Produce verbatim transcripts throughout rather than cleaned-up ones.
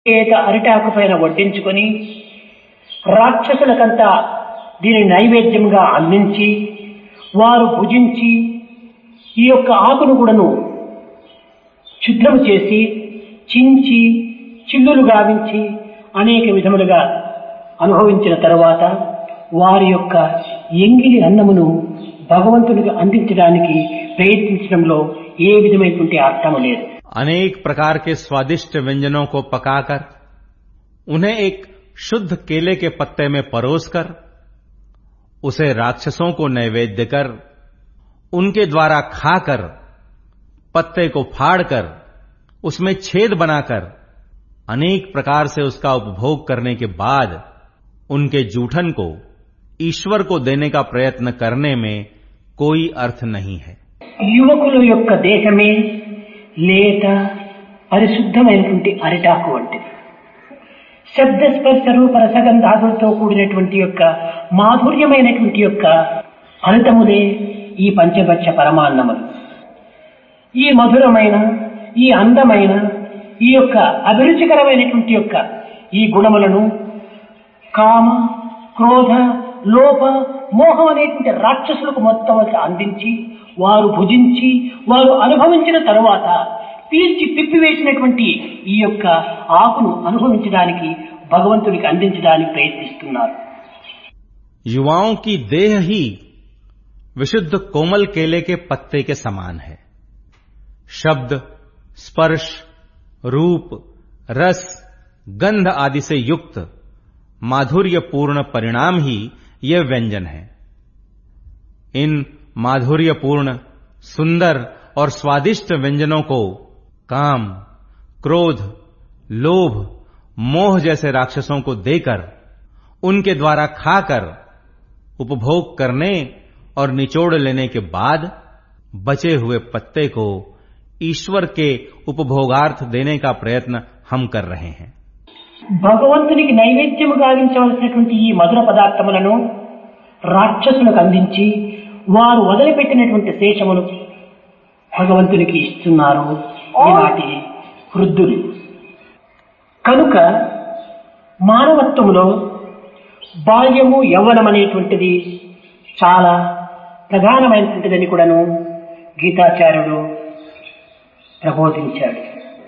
చేత అరిటాకు పైన వడ్డించుకొని రాక్షసులకంతా దీని నైవేద్యంగా అందించి వారు భుజించి ఈ యొక్క ఆకును కూడాను ఛిద్రము చేసి చించి చిల్లులు గావించి అనేక విధములుగా అనుభవించిన తరువాత వారి యొక్క ఎంగిలి అన్నమును భగవంతునికి అందించడానికి ప్రయత్నించడంలో ఏ విధమైనటువంటి అర్థము లేదు. अनेक प्रकार के स्वादिष्ट व्यंजनों को पकाकर उन्हें एक शुद्ध केले के पत्ते में परोसकर उसे राक्षसों को नैवेद्य कर उनके द्वारा खाकर पत्ते को फाड़कर उसमें छेद बनाकर अनेक प्रकार से उसका उपभोग करने के बाद उनके जूठन को ईश्वर को देने का प्रयत्न करने में कोई अर्थ नहीं है. युवकुलु యొక్క దేహమే లేత పరిశుద్ధమైనటువంటి అరిటాకు వంటిది. శబ్ద స్పర్శ రూప రసగంధాదులతో కూడినటువంటి యొక్క మాధుర్యమైనటువంటి యొక్క ఫలితములే ఈ పంచభక్ష పరమాన్నములు. ఈ మధురమైన ఈ అందమైన ఈ యొక్క అభిరుచికరమైనటువంటి యొక్క ఈ గుణములను కామ క్రోధ లోభ మోహం అనేటువంటి రాక్షసులకు మొత్తం అందించి వారు భుజించి వారు అనుభవించిన తరువాత పీల్చి పిప్పివేసినటువంటి ఈ యొక్క ఆకును అనుభవించడానికి భగవంతునికి అందించడానికి ప్రయత్నిస్తున్నారు. युवाओं की देह ही विशुद्ध कोमल केले के पत्ते के समान है. शब्द स्पर्श रूप रस गंध आदि से युक्त माधुर्यपूर्ण परिणाम ही ये व्यंजन है. इन माधुर्यपूर्ण सुंदर और स्वादिष्ट व्यंजनों को काम क्रोध लोभ मोह जैसे राक्षसों को देकर उनके द्वारा खाकर उपभोग करने और निचोड़ लेने के बाद बचे हुए पत्ते को ईश्वर के उपभोगार्थ देने का प्रयत्न हम कर रहे हैं. భగవంతునికి నైవేద్యము గావించవలసినటువంటి ఈ మధుర పదార్థములను రాక్షసులకు అందించి వారు వదిలిపెట్టినటువంటి శేషమును భగవంతునికి ఇస్తున్నారు ఈనాటి వృద్ధులు. కనుక మానవత్వములో బాల్యము యవ్వనం అనేటువంటిది చాలా ప్రధానమైనటువంటిదని కూడాను గీతాచార్యుడు ప్రబోధించాడు.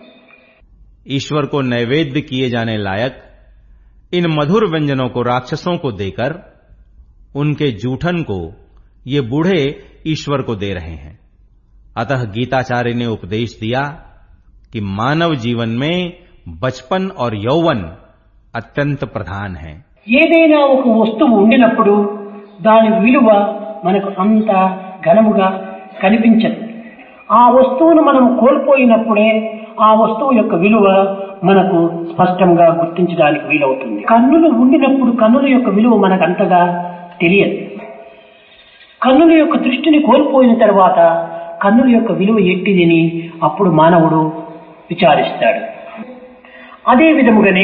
ईश्वर को नैवेद्य किए जाने लायक इन मधुर व्यंजनों को राक्षसों को देकर उनके जूठन को ये बूढ़े ईश्वर को दे रहे हैं. अतः गीताचार्य ने उपदेश दिया कि मानव जीवन में बचपन और यौवन अत्यंत प्रधान है. ఏదైనా ఒక వస్తువు ఉండినప్పుడు దాని విలువ మనకు అంత ఘనముగా కనిపించదు. ఆ వస్తువును మనం కోల్పోయినప్పుడే ఆ వస్తువు యొక్క విలువ మనకు స్పష్టంగా గుర్తించడానికి వీలవుతుంది. కన్నులు ఉండినప్పుడు కన్నుల యొక్క విలువ మనకు అంతగా తెలియదు. కన్నుల యొక్క దృష్టిని కోల్పోయిన తర్వాత కన్నుల యొక్క విలువ ఎట్టిదని అప్పుడు మానవుడు విచారిస్తాడు. అదే విధముగానే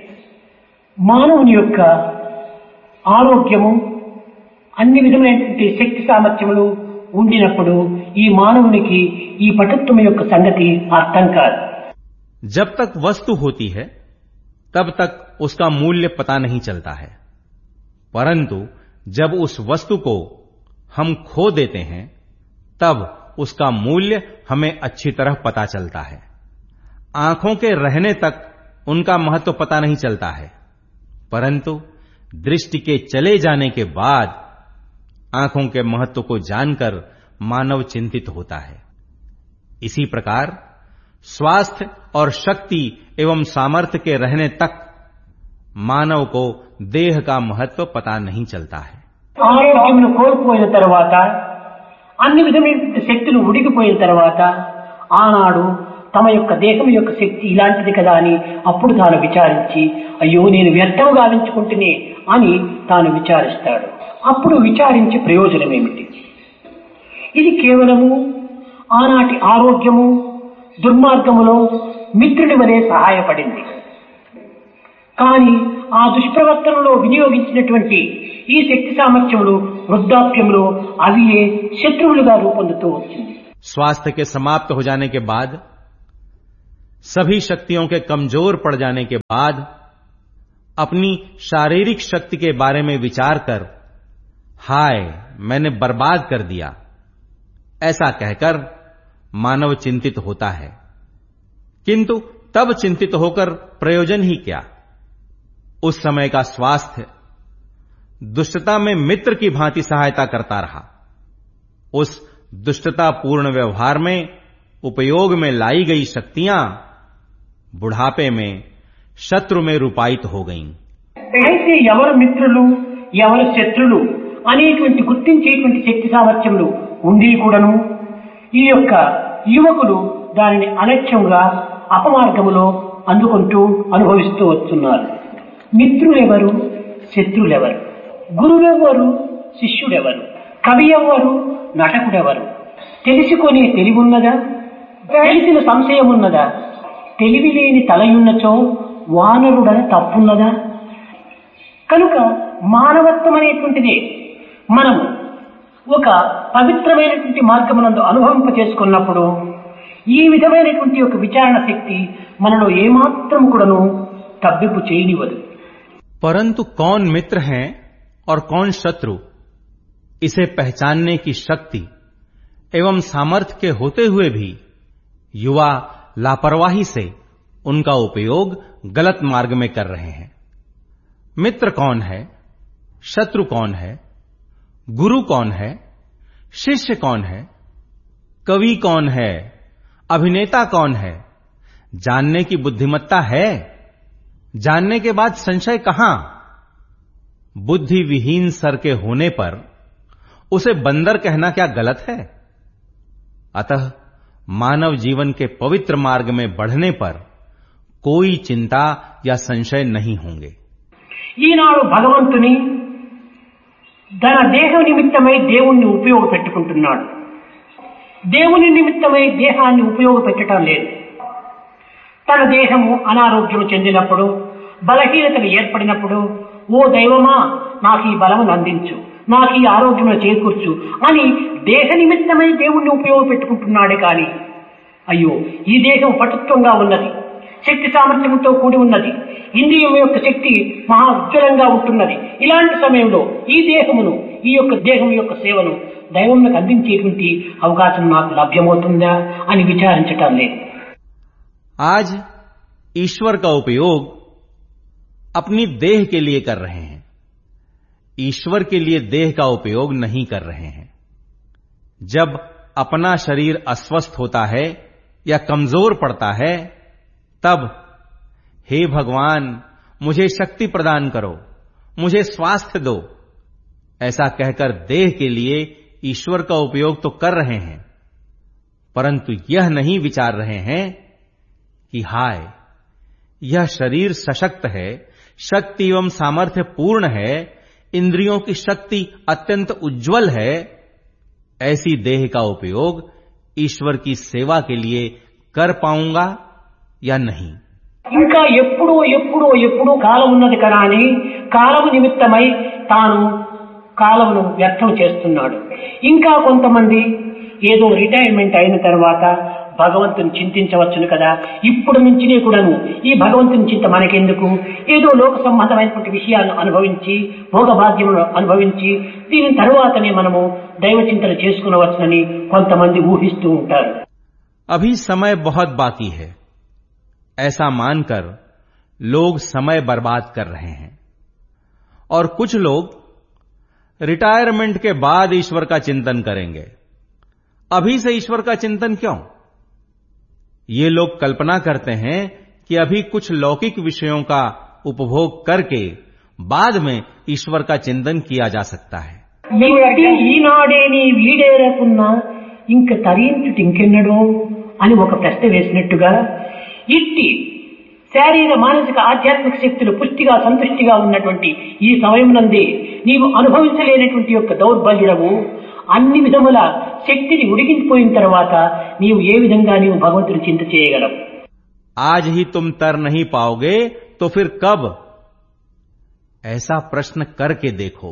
మానవుని యొక్క ఆరోగ్యము అన్ని విధమైనటువంటి శక్తి సామర్థ్యములు ఉండినప్పుడు ఈ మానవునికి ఈ పటుత్వం యొక్క సంగతి అర్థం కాదు. जब तक वस्तु होती है तब तक उसका मूल्य पता नहीं चलता है, परंतु जब उस वस्तु को हम खो देते हैं तब उसका मूल्य हमें अच्छी तरह पता चलता है. आंखों के रहने तक उनका महत्व पता नहीं चलता है, परंतु दृष्टि के चले जाने के बाद आंखों के महत्व को जानकर मानव चिंतित होता है. इसी प्रकार स्वास्थ्य और शक्ति एवं सामर्थ्य के रहने तक मानव को देह का महत्व पता नहीं चलता है. ఆరోగ్యమును కోల్పోయిన తర్వాత అన్ని విధమైన శక్తులు ఉడికిపోయిన తర్వాత ఆనాడు తమ యొక్క దేహం యొక్క శక్తి ఇలాంటిది కదా అని అప్పుడు తాను విచారించి అయ్యో నేను వ్యర్థం గావించుకుంటునే అని తాను విచారిస్తాడు. అప్పుడు విచారించి ప్రయోజనం ఏమిటి? ఇది కేవలము ఆనాటి ఆరోగ్యము దుర్మార్గములో మిత్రుడి వలె సహాయపడింది. కానీ ఆ దుష్ప్రవర్తనలో వినియోగించినటువంటి ఈ శక్తి సామర్థ్యములు వృద్ధాప్యంలో అవి శత్రువులుగా రూపొందుతూ వచ్చింది. स्वास्थ्य के समाप्त हो जाने के बाद सभी शक्तियों के कमजोर पड़ जाने के बाद अपनी शारीरिक शक्ति के बारे में विचार कर हाय मैंने बर्बाद कर दिया, ऐसा कहकर मानव चिंतित होता है। किंतु तब चिंतित होकर प्रयोजन ही क्या। उस समय का स्वास्थ्य दुष्टता में मित्र की भांति सहायता करता रहा। उस दुष्टतापूर्ण व्यवहार में उपयोग में लाई गई शक्तियां बुढ़ापे में शत्रु में रूपायित हो गईं। అయితే ఎవరు మిత్రులు ఎవరు శత్రులు అనేటువంటి గుర్తించేటువంటి శక్తి సామర్థ్యములు ఉండి కూడాను ఈ యొక్క యువకులు దానిని అలక్ష్యంగా అపమార్గములో అందుకుంటూ అనుభవిస్తూ వస్తున్నారు. మిత్రులెవరు, శత్రులెవరు, గురువెవరు, శిష్యుడెవరు, కవి ఎవరు, నటకుడెవరు, తెలుసుకొని తెలివున్నదా, తెలిసిన సంశయం ఉన్నదా, తెలివి లేని తలయున్నచో వానరుడన తప్పున్నదా. కనుక మానవత్వం అనేటువంటిదే మనం ఒక పవిత్రమైనటువంటి మార్గమునందు అనుభవింప చేసుకున్నప్పుడు ఈ విధమైనటువంటి ఒక విచారణ శక్తి మనలో ఏమాత్రం కూడాను తబ్బింపు చేయనివ్వదు. परंतु कौन मित्र हैं और कौन शत्रु, इसे पहचानने की शक्ति एवं सामर्थ्य के होते हुए भी युवा लापरवाही से उनका उपयोग गलत मार्ग में कर रहे हैं। मित्र कौन है, शत्रु कौन है, गुरु कौन है, शिष्य कौन है, कवि कौन है, अभिनेता कौन है, जानने की बुद्धिमत्ता है। जानने के बाद संशय कहां। बुद्धि विहीन सर के होने पर उसे बंदर कहना क्या गलत है। अतः मानव जीवन के पवित्र मार्ग में बढ़ने पर कोई चिंता या संशय नहीं होंगे। ఈనాడు భగవంతుని తన దేహ నిమిత్తమై దేవుణ్ణి ఉపయోగపెట్టుకుంటున్నాడు. దేవుని నిమిత్తమై దేహాన్ని ఉపయోగపెట్టడం లేదు. తన దేహము అనారోగ్యం చెందినప్పుడు, బలహీనతలు ఏర్పడినప్పుడు ఓ దైవమా నాకు ఈ బలమును అందించు, నాకు ఈ ఆరోగ్యమును చేకూర్చు అని దేహ నిమిత్తమై దేవుణ్ణి ఉపయోగపెట్టుకుంటున్నాడే కానీ అయ్యో ఈ దేహం పటుత్వంగా ఉన్నది, శక్తి సామర్థ్యంతో కూడి ఉన్నది, ఇంద్రియం యొక్క శక్తి మహా ఉజ్వలంగా ఉంటున్నది, ఇలాంటి సమయంలో ఈ దేహమును ఈ యొక్క దేహం యొక్క సేవను దైవంకు అందించేటువంటి అవకాశం నాకు లభ్యమవుతుందా అని విచారించటం లేదు. आज ईश्वर का उपयोग अपनी देह के लिए कर रहे हैं, ईश्वर के लिए देह का उपयोग नहीं कर रहे हैं। जब अपना शरीर अस्वस्थ होता है या कमजोर पड़ता है तब हे भगवान मुझे शक्ति प्रदान करो, मुझे स्वास्थ्य दो, ऐसा कहकर देह के लिए ईश्वर का उपयोग तो कर रहे हैं, परंतु यह नहीं विचार रहे हैं कि हाय यह शरीर सशक्त है, शक्ति एवं सामर्थ्य पूर्ण है, इंद्रियों की शक्ति अत्यंत उज्जवल है, ऐसी देह का उपयोग ईश्वर की सेवा के लिए कर पाऊंगा या नहीं। ఇంకా ఎప్పుడో ఎప్పుడో ఎప్పుడో కాలం ఉన్నది కదా అని కాలము నిమిత్తమై తాను కాలమును వ్యర్థం చేస్తున్నాడు. ఇంకా కొంతమంది ఏదో రిటైర్మెంట్ అయిన తర్వాత భగవంతుని చింతించవచ్చును కదా, ఇప్పుడు నుంచినే కూడాను ఈ భగవంతుని చింత మనకెందుకు, ఏదో లోక సంబంధమైనటువంటి విషయాలను అనుభవించి భోగభాగ్యములను అనుభవించి దీని తరువాతనే మనము దైవ చింతన చేసుకునవచ్చునని కొంతమంది ఊహిస్తూ ఉంటారు. अभी समय बहुत बाकी है, ऐसा मानकर लोग समय बर्बाद कर रहे हैं और कुछ लोग रिटायरमेंट के बाद ईश्वर का चिंतन करेंगे। अभी से ईश्वर का चिंतन क्यों? ये लोग कल्पना करते हैं कि अभी कुछ लौकिक विषयों का उपभोग करके बाद में ईश्वर का चिंतन किया जा सकता है। ఈనాడేని వీడేరకున్నా ఇంక తరించుటి ఇంకెన్నడో అని ఒక ప్రశ్న వేసినట్టుగా ఇట్టి శారీర మానసిక ఆధ్యాత్మిక శక్తులు పుష్టిగా సంతుష్టిగా ఉన్నటువంటి ఈ సమయమునందే నీవు అనుభవించలేనటువంటి యొక్క దౌర్బల్యుడవు అన్ని విధముల శక్తిని ఉడికిపోయిన తర్వాత నీవు ఏ విధంగా నీవు భగవంతుని చింత చేయగలవు? आज ही तुम तर नहीं पाओगे तो फिर कब? ऐसा प्रश्न करके देखो।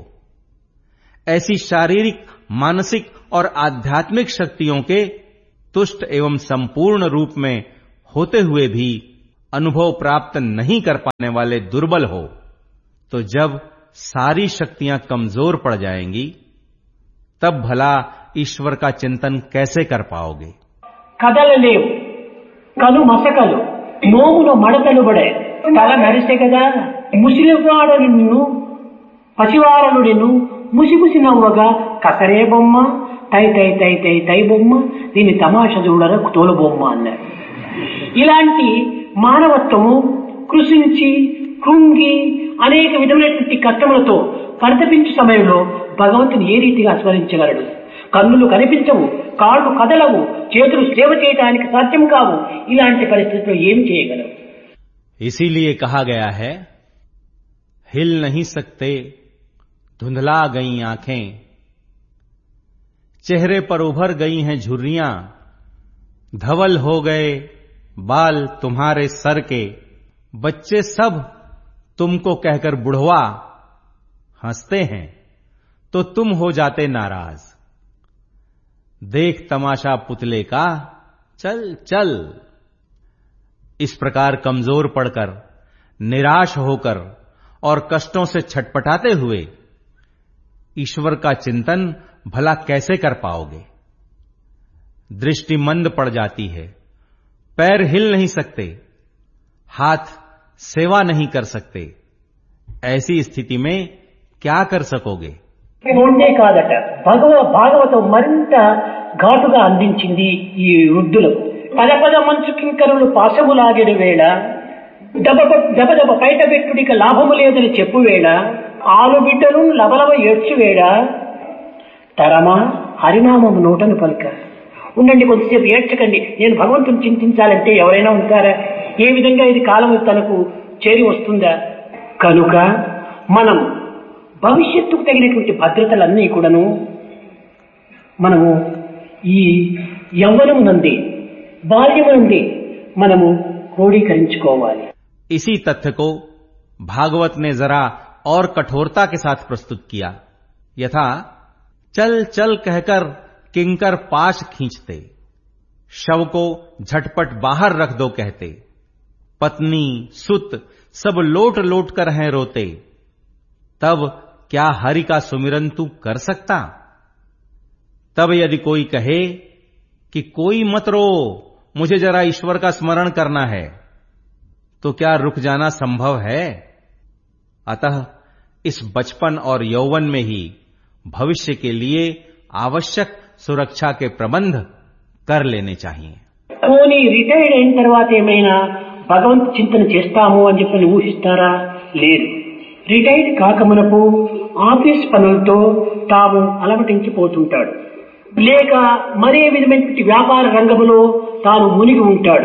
ऐसी शारीरिक, मानसिक और आध्यात्मिक शक्तियों के तुष्ट एवं संपूर्ण रूप में होते हुए भी अनुभव प्राप्त नहीं कर पाने वाले दुर्बल हो, तो जब सारी शक्तियां कमजोर पड़ जाएंगी तब भला ईश्वर का चिंतन कैसे कर पाओगे। కదలలేవు కలు మసకలు మోములో మడతలు పడే తల నరిసే కదా ముసిలివాడు నిన్ను పసివారను నిన్ను ముసిముసి నవ్వగా కసరే బొమ్మ తై తై తై తై తై బొమ్మ దీని తమాష చూడర తోలు బొమ్మ అన్నారు. ఇలాంటి మానవత్వము కృషించి కృంగి అనేక విధమైనటువంటి కష్టములతో పరితపించే సమయంలో భగవంతుని ఏ రీతిగా స్మరించగలడు. కన్నులు కనిపించవు, కాళ్ళు కదలవు, చేతులు సేవ చేయడానికి సాధ్యం కావు. ఇలాంటి పరిస్థితుల్లో ఏం చేయగలవు? इसीलिए कहा गया है, हिल नहीं सकते धुंधला गई आंखें, चेहरे पर उभर गई हैं झुर्रियां, धवल हो गए बाल तुम्हारे सर के, बच्चे सब तुमको कहकर बुढ़वा हंसते हैं तो तुम हो जाते नाराज, देख तमाशा पुतले का चल चल। इस प्रकार कमजोर पड़कर, निराश होकर और कष्टों से छटपटाते हुए ईश्वर का चिंतन भला कैसे कर पाओगे। दृष्टि मंद पड़ जाती है, पैर हिल नहीं सकते, हाथ सेवा नहीं कर सकते, ऐसी स्थिति में क्या कर सकोगे। ఉండే కాదట భగవ భాగవతం మరింత ఘాటుగా అందించింది ఈ వృద్ధులకు. పద పద మంచు కింకరులు పాశములాగెడు వేళ, దబ దబ దబ బయట పెట్టుడిక లాభము లేదని చెప్పు వేళ, ఆలు బిడ్డలు లబలవ ఏడ్చు వేళ, తరమా హరినామము నోటను పలుక. ఉండండి, కొద్దిసేపు ఏడ్చకండి, నేను భగవంతుని చింతించాలంటే ఎవరైనా ఉంటారా? ఏ విధంగా ఇది కాలం తనకు చేరి వస్తుందా? కనుక మనం భవిష్యత్తుకు తగినటువంటి భద్రతలన్నీ కూడాను మనము ఈ యవ్వనము నంది బాల్యము నంది మనము క్రోడీకరించుకోవాలి. इसी तथ्य को भागवत ने जरा और कठोरता के साथ प्रस्तुत किया। यथा चल चल कहकर किंकर पाश खींचते, शव को झटपट बाहर रख दो कहते, पत्नी सुत सब लोट लोट कर हैं रोते, तब क्या हरि का सुमिरन तू कर सकता। तब यदि कोई कहे कि कोई मत रो, मुझे जरा ईश्वर का स्मरण करना है, तो क्या रुक जाना संभव है। अतः इस बचपन और यौवन में ही भविष्य के लिए आवश्यक सुरक्षा के प्रबंध कर लेने चाहिए। పోనీ రిటైర్డ్ అయిన తర్వాత ఏమైనా భగవంతు చింతన చేస్తాము అని చెప్పి ఊహిస్తారా? లేదు. రిటైర్డ్ కాకమునకు ఆఫీస్ పనులతో తాము అలమటించిపోతుంటాడు, లేక మరే విధమైన వ్యాపార రంగంలో తాను మునిగి ఉంటాడు.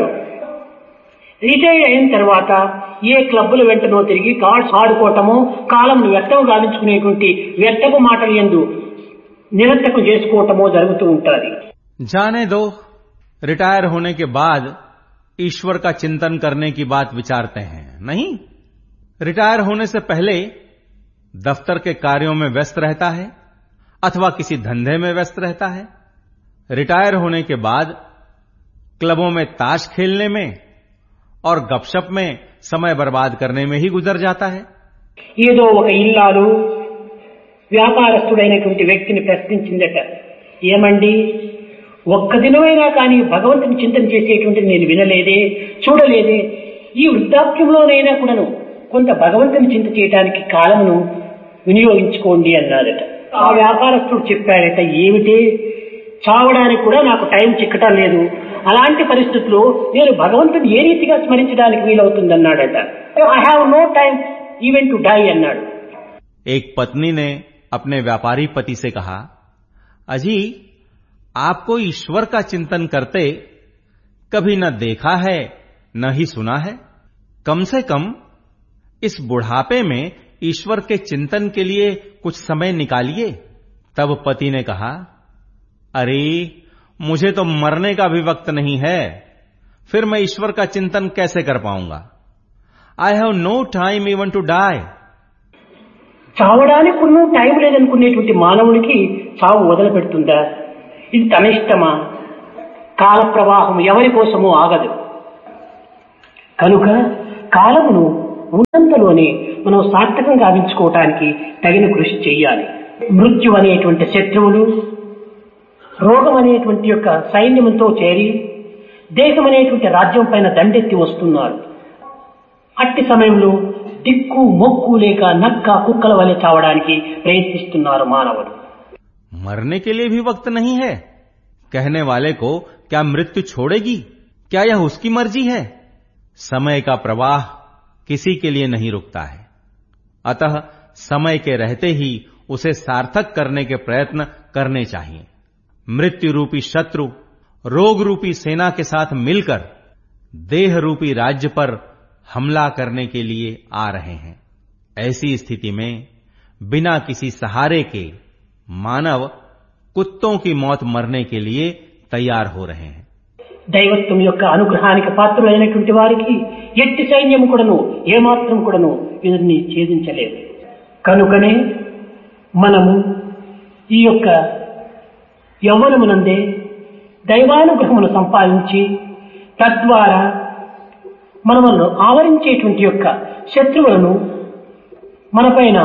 రిటైర్ అయిన తర్వాత ఏ క్లబ్బుల వెంటనో తిరిగి కార్డ్స్ ఆడుకోవటమో, కాలంను వ్యర్థం గావించుకునేటువంటి వ్యర్థపు మాటలు యందు నిరర్థకం చేసుకోవటమో జరుగుతూ ఉంటుంది. जाने दो, रिटायर होने के बाद ईश्वर का चिंतन करने की बात विचारते हैं। नहीं, रिटायर होने से पहले दफ्तर के कार्यों में व्यस्त रहता है अथवा किसी धंधे में व्यस्त रहता है। रिटायर होने के बाद क्लबों में ताश खेलने में और गपशप में समय बर्बाद करने में ही गुजर जाता है। ఏదో ఒక ఇల్లాలు వ్యాపారస్తుడైనటువంటి వ్యక్తిని ప్రశ్నించిందట, ఏమండి ఒక్క దినమైనా కానీ భగవంతుని చింతన చేసేటువంటిది నేను వినలేదే, చూడలేదే. ఈ వృద్ధాప్యంలోనైనా కూడాను కొంత భగవంతుని చింత చేయడానికి కాలమును వినియోగించుకోండి అన్నారట. ఆ వ్యాపారస్తుడు చెప్పాడట, ఏమిటి చావడానికి కూడా నాకు టైం చిక్కటం లేదు, అలాంటి పరిస్థితుల్లో నేను భగవంతుని ఏ రీతిగా స్మరించడానికి వీలవుతుందన్నాడట. I have no time even to die అన్నాడు. एक पत्नी ने अपने व्यापारी पति से कहा, अजी आपको ईश्वर का चिंतन करते कभी न देखा है न ही सुना है, कम से कम इस बुढ़ापे में ईश्वर के चिंतन के लिए कुछ समय निकालिए। तब पति ने कहा, अरे मुझे तो मरने का भी वक्त नहीं है, फिर मैं ईश्वर का चिंतन कैसे कर पाऊंगा। I have no time even to die. చావడానికి కూడా టైం లేదనుకునేటువంటి మానవునికి చావు వదిలిపెడుతుందా? ఇది తన ఇష్టమా? కాల ప్రవాహం ఎవరి కోసమో ఆగదు. కనుక కాలమును ఉన్నంతలోనే మనం సార్థకంగా గావించుకోవటానికి తగిన కృషి చేయాలి. మృత్యు అనేటువంటి శత్రువులు రోగం అనేటువంటి యొక్క సైన్యంతో చేరి దేశం అనేటువంటి రాజ్యం పైన దండెత్తి వస్తున్నారు. అట్టి సమయంలో దిక్కు మొక్కు లేక నక్క కుక్కల వలె చావడానికి ప్రయత్నిస్తున్నారు మానవుడు. मरने के लिए भी वक्त नहीं है. कहने वाले को क्या मृत्यु छोड़ेगी? क्या यह उसकी मर्जी है? समय का प्रवाह किसी के लिए नहीं रुकता है. अतः समय के रहते ही उसे सार्थक करने के प्रयत्न करने चाहिए. मृत्यु रूपी शत्रु रोग रूपी सेना के साथ मिलकर देह रूपी राज्य पर हमला करने के लिए आ रहे हैं. ऐसी स्थिति में बिना किसी सहारे के मानव कुत्तों की मौत मरने के लिए तैयार हो रहे हैं. దైవత్వం యొక్క అనుగ్రహానికి పాత్రులైనటువంటి వారికి ఎట్టి సైన్యము కూడాను ఏమాత్రం కూడాను వీరిని ఛేదించలేదు. కనుకనే మనము ఈ యొక్క యవ్వనమునందే దైవానుగ్రహమును సంపాదించి తద్వారా మనలను ఆవరించేటువంటి యొక్క శత్రువులను మనపైన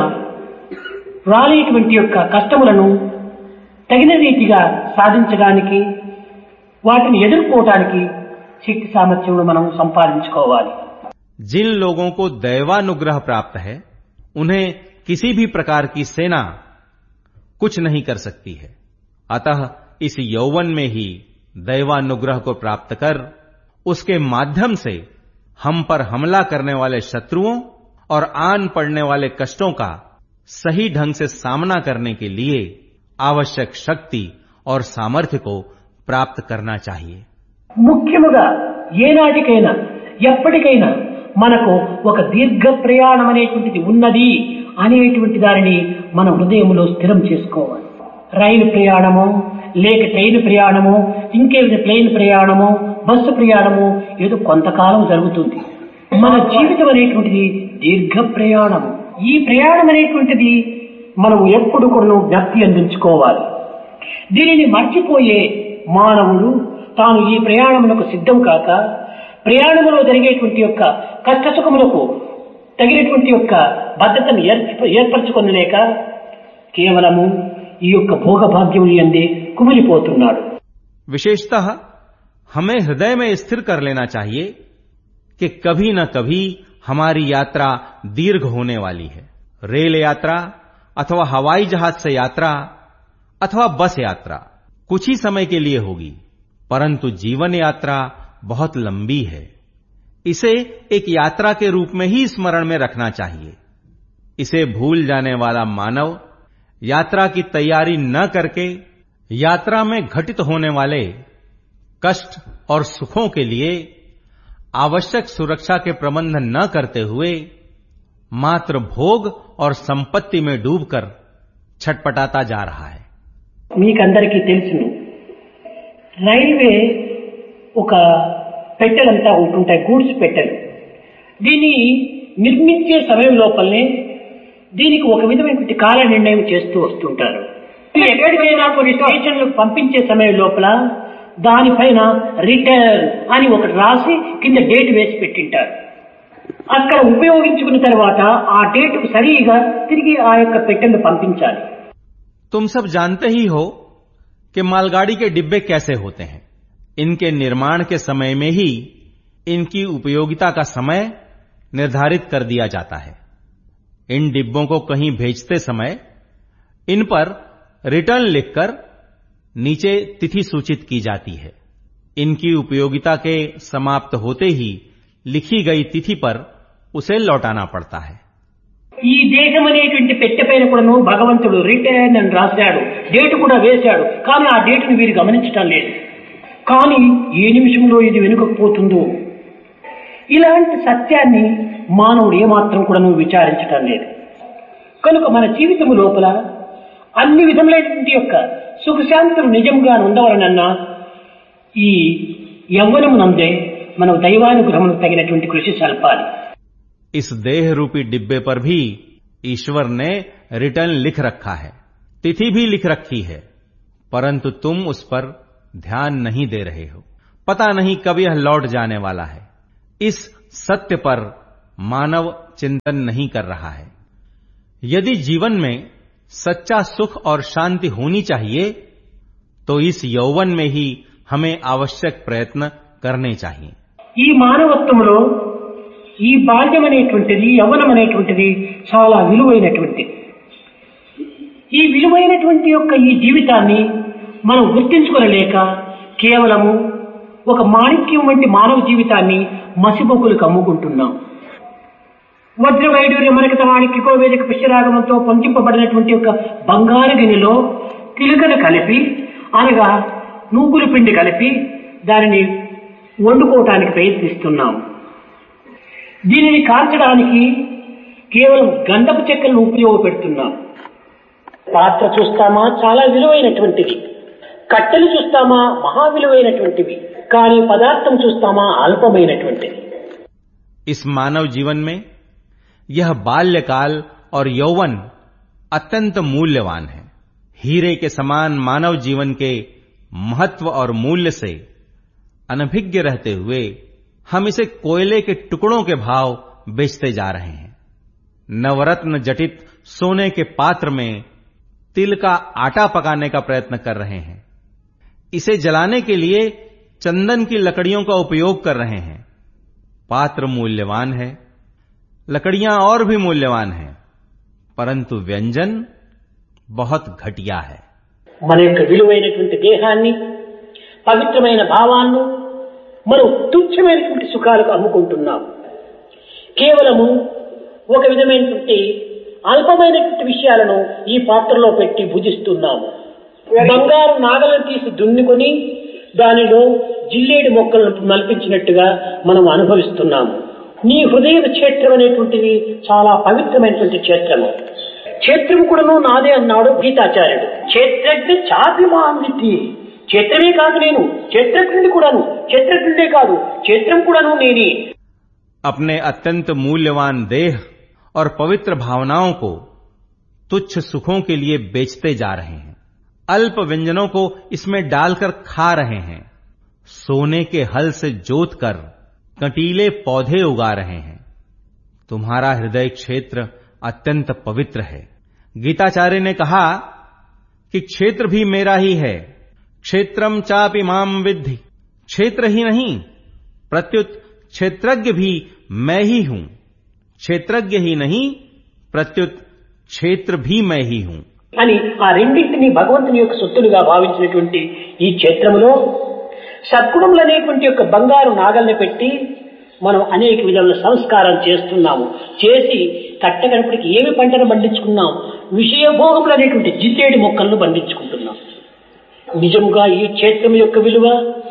రాలేటువంటి యొక్క కష్టములను తగిన రీతిగా సాధించడానికి వాటిని ఎదుర్కోవడానికి శక్తి సామర్థ్యమును మనం సంపాదించుకోవాలి. जिन लोगों को दैवानुग्रह प्राप्त है उन्हें किसी भी प्रकार की सेना कुछ नहीं कर सकती है. अतः इस यौवन में ही दैवानुग्रह को प्राप्त कर उसके माध्यम से हम पर हमला करने वाले शत्रुओं और आन पड़ने वाले कष्टों का सही ढंग से सामना करने के लिए आवश्यक शक्ति और सामर्थ्य को प्राप्त करना चाहिए. ముఖ్యముగా ఏనాటికైనా ఎప్పటికైనా మనకు ఒక దీర్ఘ ప్రయాణం అనేటువంటిది ఉన్నది అనేటువంటి దానిని మన హృదయంలో స్థిరం చేసుకోవాలి. రైలు ప్రయాణము లేక ట్రైన్ ప్రయాణము ఇంకేమైనా ప్లేన్ ప్రయాణము బస్సు ప్రయాణము ఏదో కొంతకాలం జరుగుతుంది. మన జీవితం అనేటువంటిది దీర్ఘ ప్రయాణం. ఈ ప్రయాణం అనేటువంటిది మనం ఎప్పుడు కూడా జ్ఞప్తి అందించుకోవాలి. దీనిని మర్చిపోయే మానవుడు తాను ఈ ప్రయాణములకు సిద్ధం కాక ప్రయాణములో జరిగేటువంటి యొక్క కష్టసుఖములకు తగినటువంటి యొక్క భద్రతను ఏర్పరచుకొనలేక కేవలము ఈ యొక్క భోగభాగ్యములు యందే కుమిలిపోతున్నాడు. विशेषतः हमें हृदय में स्थिर कर लेना चाहिए कि कभी न कभी हमारी यात्रा दीर्घ होने वाली है. रेल यात्रा अथवा हवाई जहाज से यात्रा अथवा बस यात्रा कुछ ही समय के लिए होगी, परंतु जीवन यात्रा बहुत लंबी है. इसे एक यात्रा के रूप में ही स्मरण में रखना चाहिए. इसे भूल जाने वाला मानव यात्रा की तैयारी न करके यात्रा में घटित होने वाले कष्ट और सुखों के लिए आवश्यक सुरक्षा के प्रबंध न करते हुए मात्र भोग और संपत्ति में डूबकर छटपटाता जा रहा है. మీకందరికీ తెలుసును, రైల్వే ఒక పెట్టెలంతా ఉంటుంటాయి, గూడ్స్ పెట్టెలు. దీన్ని నిర్మించే సమయం లోపలనే దీనికి ఒక విధమైనటువంటి కాల నిర్ణయం చేస్తూ వస్తుంటారు. ఎక్కడికైనా కొన్ని స్టేషన్లకు పంపించే సమయం లోపల దానిపైన రిటర్న్ అని ఒకటి రాసి కింద డేట్ వేసి పెట్టింటారు. అక్కడ ఉపయోగించుకున్న తర్వాత ఆ డేట్ సరిగా తిరిగి ఆ యొక్క పెట్టెను పంపించాలి. तुम सब जानते ही हो कि मालगाड़ी के डिब्बे कैसे होते हैं. इनके निर्माण के समय में ही इनकी उपयोगिता का समय निर्धारित कर दिया जाता है. इन डिब्बों को कहीं भेजते समय इन पर रिटर्न लिखकर नीचे तिथि सूचित की जाती है. इनकी उपयोगिता के समाप्त होते ही लिखी गई तिथि पर उसे लौटाना पड़ता है. ఈ దేశం అనేటువంటి పెట్టెపైన కూడాను భగవంతుడు రిటర్న్ అని రాశాడు, డేట్ కూడా వేశాడు. కానీ ఆ డేట్ను వీరు గమనించడం లేదు. కానీ ఏ నిమిషంలో ఇది వెనుకపోతుందో ఇలాంటి సత్యాన్ని మానవుడు ఏమాత్రం కూడాను విచారించడం లేదు. కనుక మన జీవితము లోపల అన్ని విధములైనటువంటి యొక్క సుఖశాంతులు నిజంగా ఉండవలనన్నా ఈ యవ్వనమునందే మనం దైవానుగ్రహమును తగినటువంటి కృషి సల్పాలి. इस देह रूपी डिब्बे पर भी ईश्वर ने रिटर्न लिख रखा है, तिथि भी लिख रखी है, परंतु तुम उस पर ध्यान नहीं दे रहे हो. पता नहीं कब यह लौट जाने वाला है. इस सत्य पर मानव चिंतन नहीं कर रहा है। यदि जीवन में सच्चा सुख और शांति होनी चाहिए तो इस यौवन में ही हमें आवश्यक प्रयत्न करने चाहिए। ఈ మానవత్వంలో ఈ బాల్యం అనేటువంటిది యవ్వనం అనేటువంటిది చాలా విలువైనటువంటిది. ఈ విలువైనటువంటి యొక్క ఈ జీవితాన్ని మనం గుర్తించుకోలేక కేవలము ఒక మాణిక్యం వంటి మానవ జీవితాన్ని మసిబొగ్గులకు అమ్ముకుంటున్నాం. వజ్ర వైడూర్య మనకత మాణిక్యకో వేదిక పుష్యరాగమంతో పొందింపబడినటువంటి యొక్క బంగారు గిన్నెలో తిలకను కలిపి అనగా నూగులు పిండి కలిపి దానిని వండుకోవటానికి ప్రయత్నిస్తున్నాం. దీనిని కాల్చడానికి కేవలం గంధపు చెక్కలను ఉపయోగపెడుతున్నాం. పాత్ర చూస్తామా చాలా విలువైనటువంటిది, కట్టెలు చూస్తామా మహా విలువైనటువంటివి, కానీ పదార్థం చూస్తామా అల్పమైనటువంటిది. इस मानव जीवन में यह बाल्यकाल और यौवन अत्यंत मूल्यवान है। हीरे के समान मानव जीवन के महत्व और मूल्य से अनभिज्ञ रहते हुए हम इसे कोयले के टुकड़ों के भाव बेचते जा रहे हैं। नवरत्न जटित सोने के पात्र में तिल का आटा पकाने का प्रयत्न कर रहे हैं। इसे जलाने के लिए चंदन की लकड़ियों का उपयोग कर रहे हैं। पात्र मूल्यवान है, लकड़ियां और भी मूल्यवान हैं, परंतु व्यंजन बहुत घटिया है। మన యొక్క విలువైనటువంటి దేహాన్ని, పవిత్రమైన భావాలను మనం తుచ్చమైనటువంటి సుఖాలకు అమ్ముకుంటున్నాం. కేవలము ఒక విధమైనటువంటి అల్పమైనటువంటి విషయాలను ఈ పాత్రలో పెట్టి భుజిస్తున్నాము. బంగారు నాగలను తీసి దున్నుకొని దానిలో జిల్లేడు మొక్కలను మల్పించినట్టుగా మనం అనుభవిస్తున్నాము. నీ హృదయ క్షేత్రం అనేటువంటిది చాలా పవిత్రమైనటువంటి క్షేత్రము. క్షేత్రం కూడాను నాదే అన్నాడు గీతాచార్యుడు. క్షేత్రజ్ఞ చాపిమాన్వితి, క్షేత్రమే కాదు నేను, క్షేత్రజ్ఞుడి కూడాను, క్షేత్రజ్ఞుడే కాదు క్షేత్రం కూడాను నేనే. अपने अत्यंत मूल्यवान देह और पवित्र भावनाओं को तुच्छ सुखों के लिए बेचते जा रहे हैं। अल्प व्यंजनों को इसमें डालकर खा रहे हैं। सोने के हल से जोतकर कंटीले पौधे उगा रहे हैं। तुम्हारा हृदय क्षेत्र अत्यंत पवित्र है। गीताचार्य ने कहा कि क्षेत्र भी मेरा ही है। क्षेत्रम चापि माम विद्धि, क्षेत्र ही नहीं प्रत्युत क्षेत्रज्ञ भी मैं ही हूं। क्षेत्रज्ञ ही नहीं प्रत्युत क्षेत्र भी मैं ही हूं అని ఆ రెండింటిని భగవంతుని యొక్క సొత్తులుగా భావించినటువంటి ఈ క్షేత్రములో సద్గుణములు అనేటువంటి యొక్క బంగారు నాగల్ని పెట్టి మనం అనేక విధాల సంస్కారం చేస్తున్నాము. చేసి కట్టగడపడికి ఏమి పంటను పండించుకున్నాం, విషయభోగములు అనేటువంటి జిల్లేడు మొక్కలను పండించుకుంటున్నాం. నిజంగా ఈ క్షేత్రం యొక్క విలువ,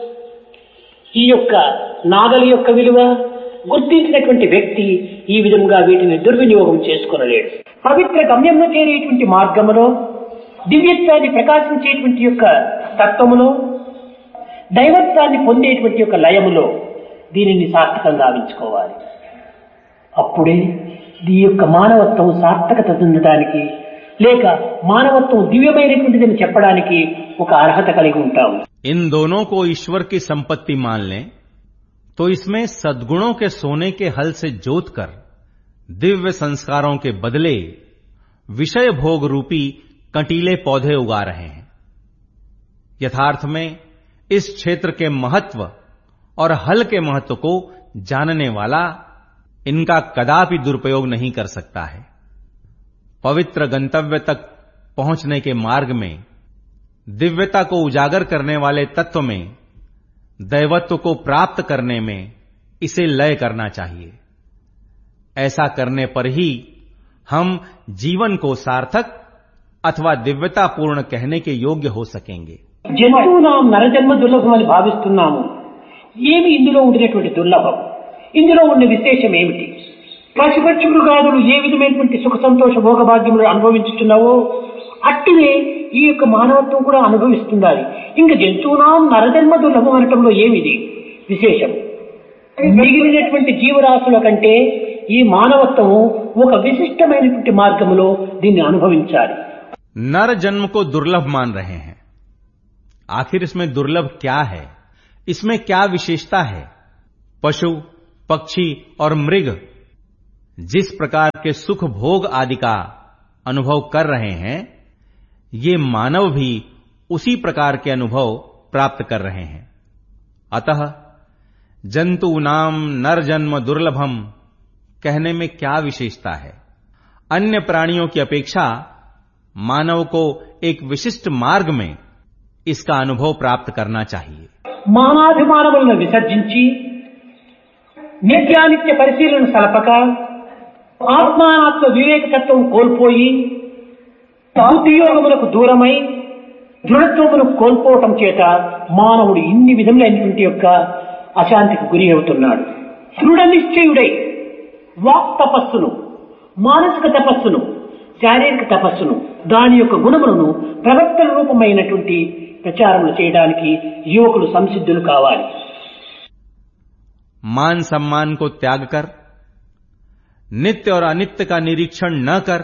ఈ యొక్క నాగలి యొక్క విలువ గుర్తించినటువంటి వ్యక్తి ఈ విధంగా వీటిని దుర్వినియోగం చేసుకోలేడు. పవిత్ర గమ్యంలో చేరేటువంటి మార్గములో, దివ్యత్వాన్ని ప్రకాశించేటువంటి యొక్క తత్వములో, దైవత్వాన్ని పొందేటువంటి యొక్క లయములో దీనిని సార్థకంగా గావించుకోవాలి. అప్పుడే ఈ యొక్క మానవత్వం సార్థకత చెందడానికి లేక మానవత్వం దివ్యమైనటువంటిదని చెప్పడానికి ఒక అర్హత కలిగి ఉంటాము. इन दोनों को ईश्वर की संपत्ति मान लें तो इसमें सद्गुणों के सोने के हल से जोतकर दिव्य संस्कारों के बदले विषय भोग रूपी कंटीले पौधे उगा रहे हैं। यथार्थ में इस क्षेत्र के महत्व और हल के महत्व को जानने वाला इनका कदापि दुरुपयोग नहीं कर सकता है। पवित्र गंतव्य तक पहुंचने के मार्ग में दिव्यता को उजागर करने वाले तत्व में दैवत्व को प्राप्त करने में इसे लय करना चाहिए। ऐसा करने पर ही हम जीवन को सार्थक अथवा दिव्यता पूर्ण कहने के योग्य हो सकेंगे। జంతువునాం నరజన్మ దుర్లభం అని భావిస్తున్నాము. ఏమి ఇందులో ఉండినటువంటి దుర్లభం, ఇందులో ఉన్న విశేషం ఏమిటి? పశుపక్షి మృగాదులు ఏ విధమైనటువంటి సుఖ సంతోష భోగభాగ్యములు అనుభవించుతున్నావో అట్టినే ఈ యొక్క మానవత్వం కూడా అనుభవిస్తుండాలి. ఇంకా జంతువునాం నరజన్మ దుర్లభం అనటంలో ఏమిది విశేషం? మిగిలినటువంటి జీవరాశుల కంటే ఈ మానవత్వము ఒక విశిష్టమైనటువంటి మార్గములో దీన్ని అనుభవించాలి. नर जन्म को दुर्लभ मान रहे हैं। आखिर इसमें दुर्लभ क्या है, इसमें क्या विशेषता है? पशु पक्षी और मृग जिस प्रकार के सुख भोग आदि का अनुभव कर रहे हैं, ये मानव भी उसी प्रकार के अनुभव प्राप्त कर रहे हैं। अतः जंतूनाम नर जन्म दुर्लभम कहने में क्या विशेषता है? अन्य प्राणियों की अपेक्षा मानव को एक विशिष्ट मार्ग में इसका अनुभव प्राप्त करना चाहिए। మానాభిమానములను విసర్జించి నిత్యానిత్య పరిశీలన సలపక ఆత్మానాత్మ వివేకతత్వం కోల్పోయి బుద్ధియోగములకు దూరమై దృఢత్వమును కోల్పోవటం చేత మానవుడు ఇన్ని విధములైనటువంటి యొక్క అశాంతికి గురి అవుతున్నాడు. దృఢ నిశ్చయుడై వాక్ తపస్సును, మానసిక తపస్సును, శారీరక తపస్సును, దాని యొక్క గుణములను ప్రవర్తన రూపమైనటువంటి ప్రచారములు చేయడానికి యువకులు సంసిద్ధులు కావాలి. मान सम्मान को त्याग कर, नित्य और अनित्य का निरीक्षण न कर,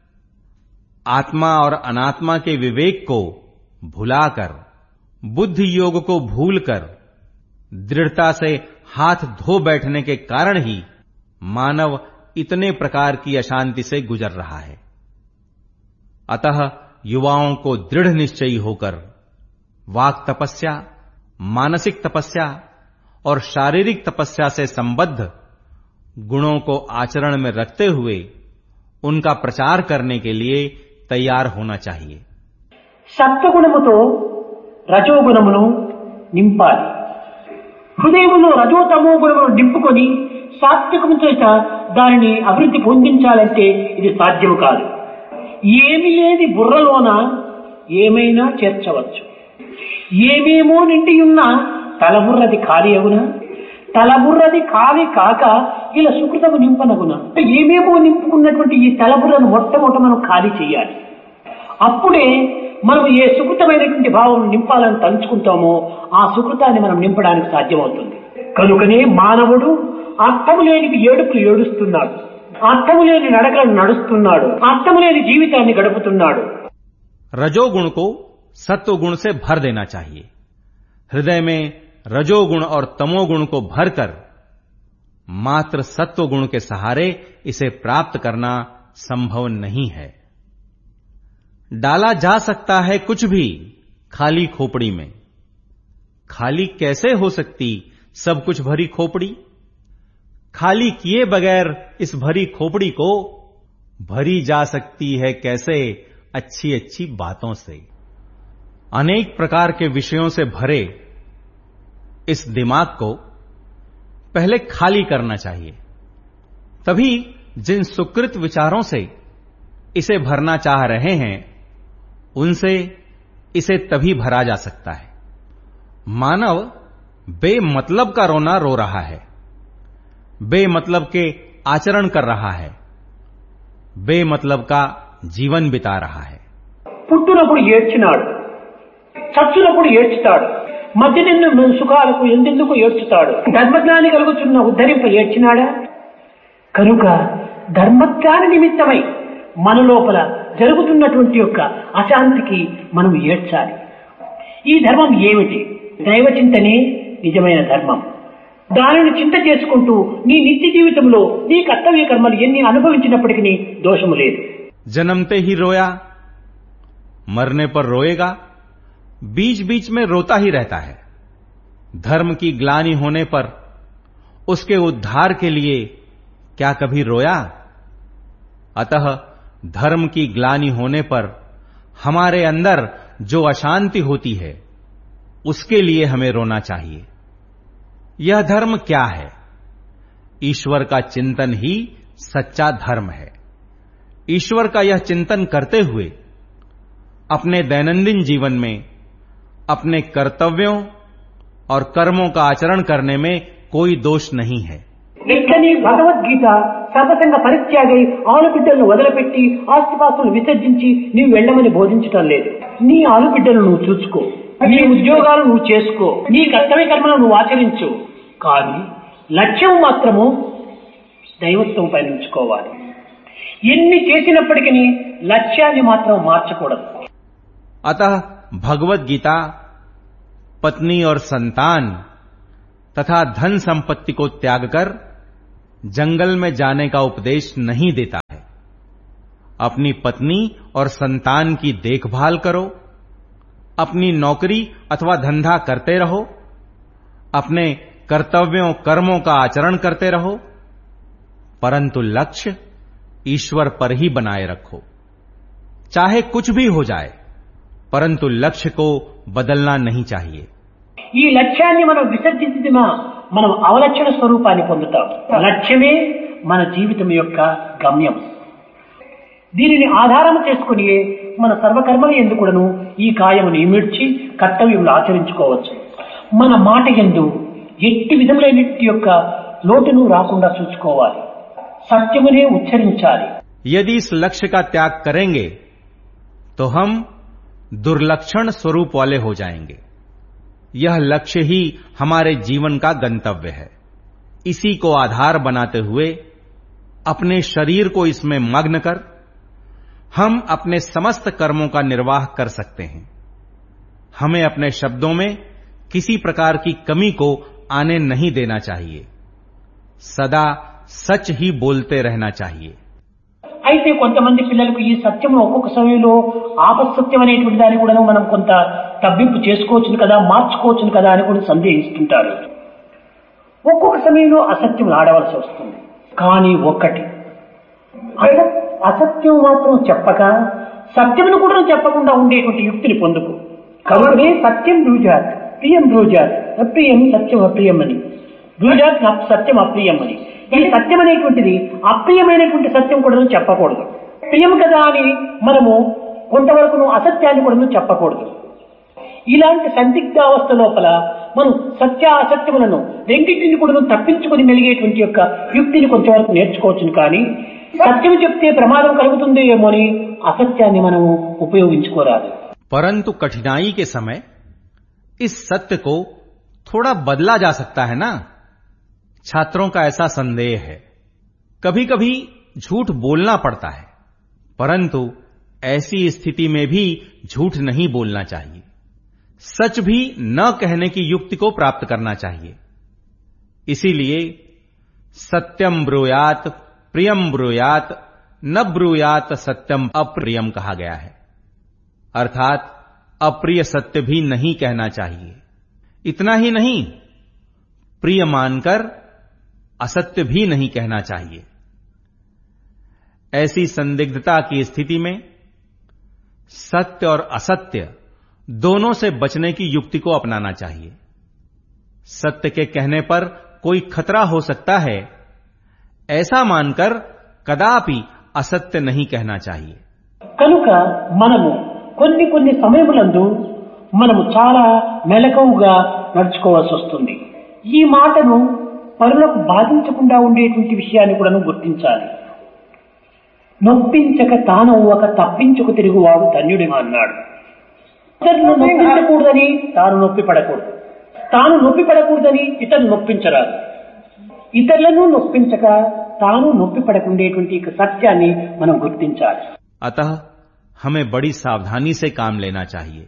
आत्मा और अनात्मा के विवेक को भुलाकर, बुद्धि योग को भूलकर दृढ़ता से हाथ धो बैठने के कारण ही मानव इतने प्रकार की अशांति से गुजर रहा है। अतः युवाओं को दृढ़ निश्चयी होकर वाक तपस्या, मानसिक तपस्या और शारीरिक तपस्या से संबद्ध गुणों को आचरण में रखते हुए उनका प्रचार करने के लिए तैयार होना चाहिए। సత్వగుణముతో రజోగుణమును నింపాలి. హృదయములో రజోతమో గుణమును నింపుకొని సాత్వికము చేత దానిని అభివృద్ధి పొందించాలంటే ఇది సాధ్యము కాదు. ఏమి లేని బుర్రలోన ఏమైనా చేర్చవచ్చు. ఏమేమో నిండి ఉన్న తలబుర్రది ఖాళీ అగునా? తలబుర్రది ఖాళీ కాక ఇలా సుకృతము నింపనగునా? ఏమేమో నింపుకున్నటువంటి ఈ తలబుర్రను మొట్టమొదట మనం ఖాళీ చేయాలి. అప్పుడే మనం ఏ సుకృతమైనటువంటి భావం నింపాలని తలుచుకుంటామో ఆ సుకృతాన్ని మనం నింపడానికి సాధ్యమవుతుంది. కనుకనే మానవుడు అర్థము లేని ఏడుపులు ఏడుస్తున్నాడు, అర్థము లేని నడకలను నడుస్తున్నాడు, అర్థము లేని జీవితాన్ని గడుపుతున్నాడు. रजोगुण को सत्वगुण से भर देना चाहिए। हृदय में रजोगुण और तमोगुण को भरकर मात्र सत्वगुण के सहारे इसे प्राप्त करना संभव नहीं है। डाला जा सकता है कुछ भी खाली खोपड़ी में, खाली कैसे हो सकती सब कुछ भरी खोपड़ी? खाली किए बगैर इस भरी खोपड़ी को भरी जा सकती है कैसे? अच्छी अच्छी बातों से। अनेक प्रकार के विषयों से भरे इस दिमाग को पहले खाली करना चाहिए, तभी जिन सुकृत विचारों से इसे भरना चाह रहे हैं उनसे इसे तभी भरा जा सकता है। मानव बेमतलब का रोना रो रहा है, बेमतलब के आचरण कर रहा है, बेमतलब का जीवन बिता रहा है। పుట్టినప్పుడు ఏడ్చినాడు, చచ్చినప్పుడు ఏడ్చుతాడు, మధ్య నిన్న సుఖాలకు ఎందెందుకు ఏడ్చుతాడు. ధర్మజ్ఞాని కలుగుతున్న ఉద్ధరింప ఏడ్చినాడా? కనుక ధర్మజ్ఞాన నిమిత్తమై మన లోపల జరుగుతున్నటువంటి యొక్క అశాంతికి మనం ఏడ్చాలి. ఈ ధర్మం ఏమిటి? దైవ చింతనే నిజమైన ధర్మం. దానిని చింత చేసుకుంటూ నీ నిత్య జీవితంలో నీ కర్తవ్య కర్మలు ఎన్ని అనుభవించినప్పటికీ దోషము లేదు. जन्मते ही रोया, मरने पर रोएगा, बीच बीच में रोता ही रहता है। धर्म की ग्लानि होने पर उसके उद्धार के लिए क्या कभी रोया? अतः धर्म की ग्लानि होने पर हमारे अंदर जो अशांति होती है उसके लिए हमें रोना चाहिए। यह धर्म क्या है? ईश्वर का चिंतन ही सच्चा धर्म है। ईश्वर का यह चिंतन करते हुए अपने दैनंदिन जीवन में अपने कर्तव्यों और कर्मों का आचरण करने में कोई दोष नहीं है। ఇట్లని భగవద్గీత సర్వసంగ పరిత్యాగై ఆలుబిడ్డలను వదిలిపెట్టి ఆస్తిపాస్తులను విసర్జించి నీవు వెళ్ళమని బోధించటం లేదు. నీ ఆలుబిడ్డలు నువ్వు చూసుకో, నీ ఉద్యోగాలు నువ్వు చేసుకో, నీ కర్తవ్య కర్మలను నువ్వు ఆచరించు, కానీ లక్ష్యం మాత్రము దైవత్వం పైన ఉంచుకోవాలి. ఎన్ని చేసినప్పటికీ లక్ష్యాన్ని మాత్రం మార్చకూడదు. अतः भगवत गीता पत्नी और संतान तथा धन संपत्ति को त्याग कर जंगल में जाने का उपदेश नहीं देता है। अपनी पत्नी और संतान की देखभाल करो, अपनी नौकरी अथवा धंधा करते रहो, अपने कर्तव्यों कर्मों का आचरण करते रहो, परंतु लक्ष्य ईश्वर पर ही बनाए रखो। चाहे कुछ भी हो जाए, परंतु लक्ष्य को बदलना नहीं चाहिए। ఈ లక్ష్యాన్ని మనం విసర్జించినా మనం అవలక్షణ స్వరూపాన్ని పొందుతాం. లక్ష్యమే మన జీవితం యొక్క గమ్యం. దీనిని ఆధారం చేసుకుని మన సర్వకర్మలు ఎందుకును ఈ కాయమును ఇమిడ్చి కర్తవ్యములు ఆచరించుకోవచ్చు. మన మాట యందు ఎట్టి విధములైనటి యొక్క లోటును రాకుండా చూసుకోవాలి. సత్యమునే ఉచ్చరించాలి. यदि इस लक्ष्य का त्याग करेंगे तो हम दुर्लक्षण स्वरूप वाले हो जाएंगे। यह लक्ष्य ही हमारे जीवन का गंतव्य है। इसी को आधार बनाते हुए अपने शरीर को इसमें मग्न कर हम अपने समस्त कर्मों का निर्वाह कर सकते हैं। हमें अपने शब्दों में किसी प्रकार की कमी को आने नहीं देना चाहिए। सदा सच ही बोलते रहना चाहिए। అయితే కొంతమంది పిల్లలకు ఈ సత్యం ఒక్కొక్క సమయంలో ఆపసత్యం అనేటువంటి దాన్ని కూడా మనం కొంత తబ్బింపు చేసుకోవచ్చు కదా, మార్చుకోవచ్చు కదా అని కూడా సందేహిస్తుంటారు. ఒక్కొక్క సమయంలో అసత్యం ఆడవలసి వస్తుంది. కానీ ఒక్కటి అసత్యం మాత్రం చెప్పక సత్యమును కూడా చెప్పకుండా ఉండేటువంటి యుక్తిని పొందుకు. కాబట్టి సత్యం బ్రూజాత్, ప్రియం బ్రూజాత్, అప్రియం సత్యం అప్రియం అని, బ్రూజాత్ సత్యం అప్రియం అని. ఈ సత్యం అనేటువంటిది అప్రియమైనటువంటి సత్యం కూడా చెప్పకూడదు. ప్రియం కదా అని మనము కొంతవరకు అసత్యాన్ని కూడా చెప్పకూడదు. ఇలాంటి సందిగ్ధ అవస్థ లోపల మనం సత్య అసత్యములను రెండింటిని కూడా తప్పించుకుని మెలిగేటువంటి యొక్క యుక్తిని కొంచెంవరకు నేర్చుకోవచ్చు. కానీ సత్యం చెప్తే ప్రమాదం కలుగుతుంది ఏమో అని असत्याన్ని మనము ఉపయోగించుకోరాదు. परंतु कठिनाई के समय इस सत्य को थोड़ा बदला जा सकता है ना। छात्रों का ऐसा संदेह है, कभी कभी झूठ बोलना पड़ता है, परंतु ऐसी स्थिति में भी झूठ नहीं बोलना चाहिए। सच भी न कहने की युक्ति को प्राप्त करना चाहिए। इसीलिए सत्यम ब्रूयात प्रियम ब्रूयात न ब्रूयात सत्यम अप्रियम कहा गया है। अर्थात अप्रिय सत्य भी नहीं कहना चाहिए। इतना ही नहीं, प्रिय मानकर असत्य भी नहीं कहना चाहिए। ऐसी संदिग्धता की स्थिति में सत्य और असत्य दोनों से बचने की युक्ति को अपनाना चाहिए। सत्य के कहने पर कोई खतरा हो सकता है, ऐसा मानकर कदापि असत्य नहीं कहना चाहिए। కనుక మనము కొన్ని కొన్ని సమయములందు మనము చాలా మెలకువగా నడుచుకోవాల్సి వస్తుంది. ఈ మాటను పరులకు బాధించకుండా ఉండేటువంటి విషయాన్ని కూడా గుర్తించాలి. నొప్పించక తానవ్వక తప్పించుకు తిరుగువాడు ధన్యుడే అన్నాడు. ఇతరులను నొప్పించకూడదని తాను నొప్పి పడకూడదు, తాను నొప్పి పడకూడదని ఇతరులు నొప్పించరాదు. ఇతరులను నొప్పించక తాను నొప్పి పడకుండేటువంటి సత్యాన్ని మనం గుర్తించాలి. अतः हमें बड़ी सावधानी से काम लेना चाहिए।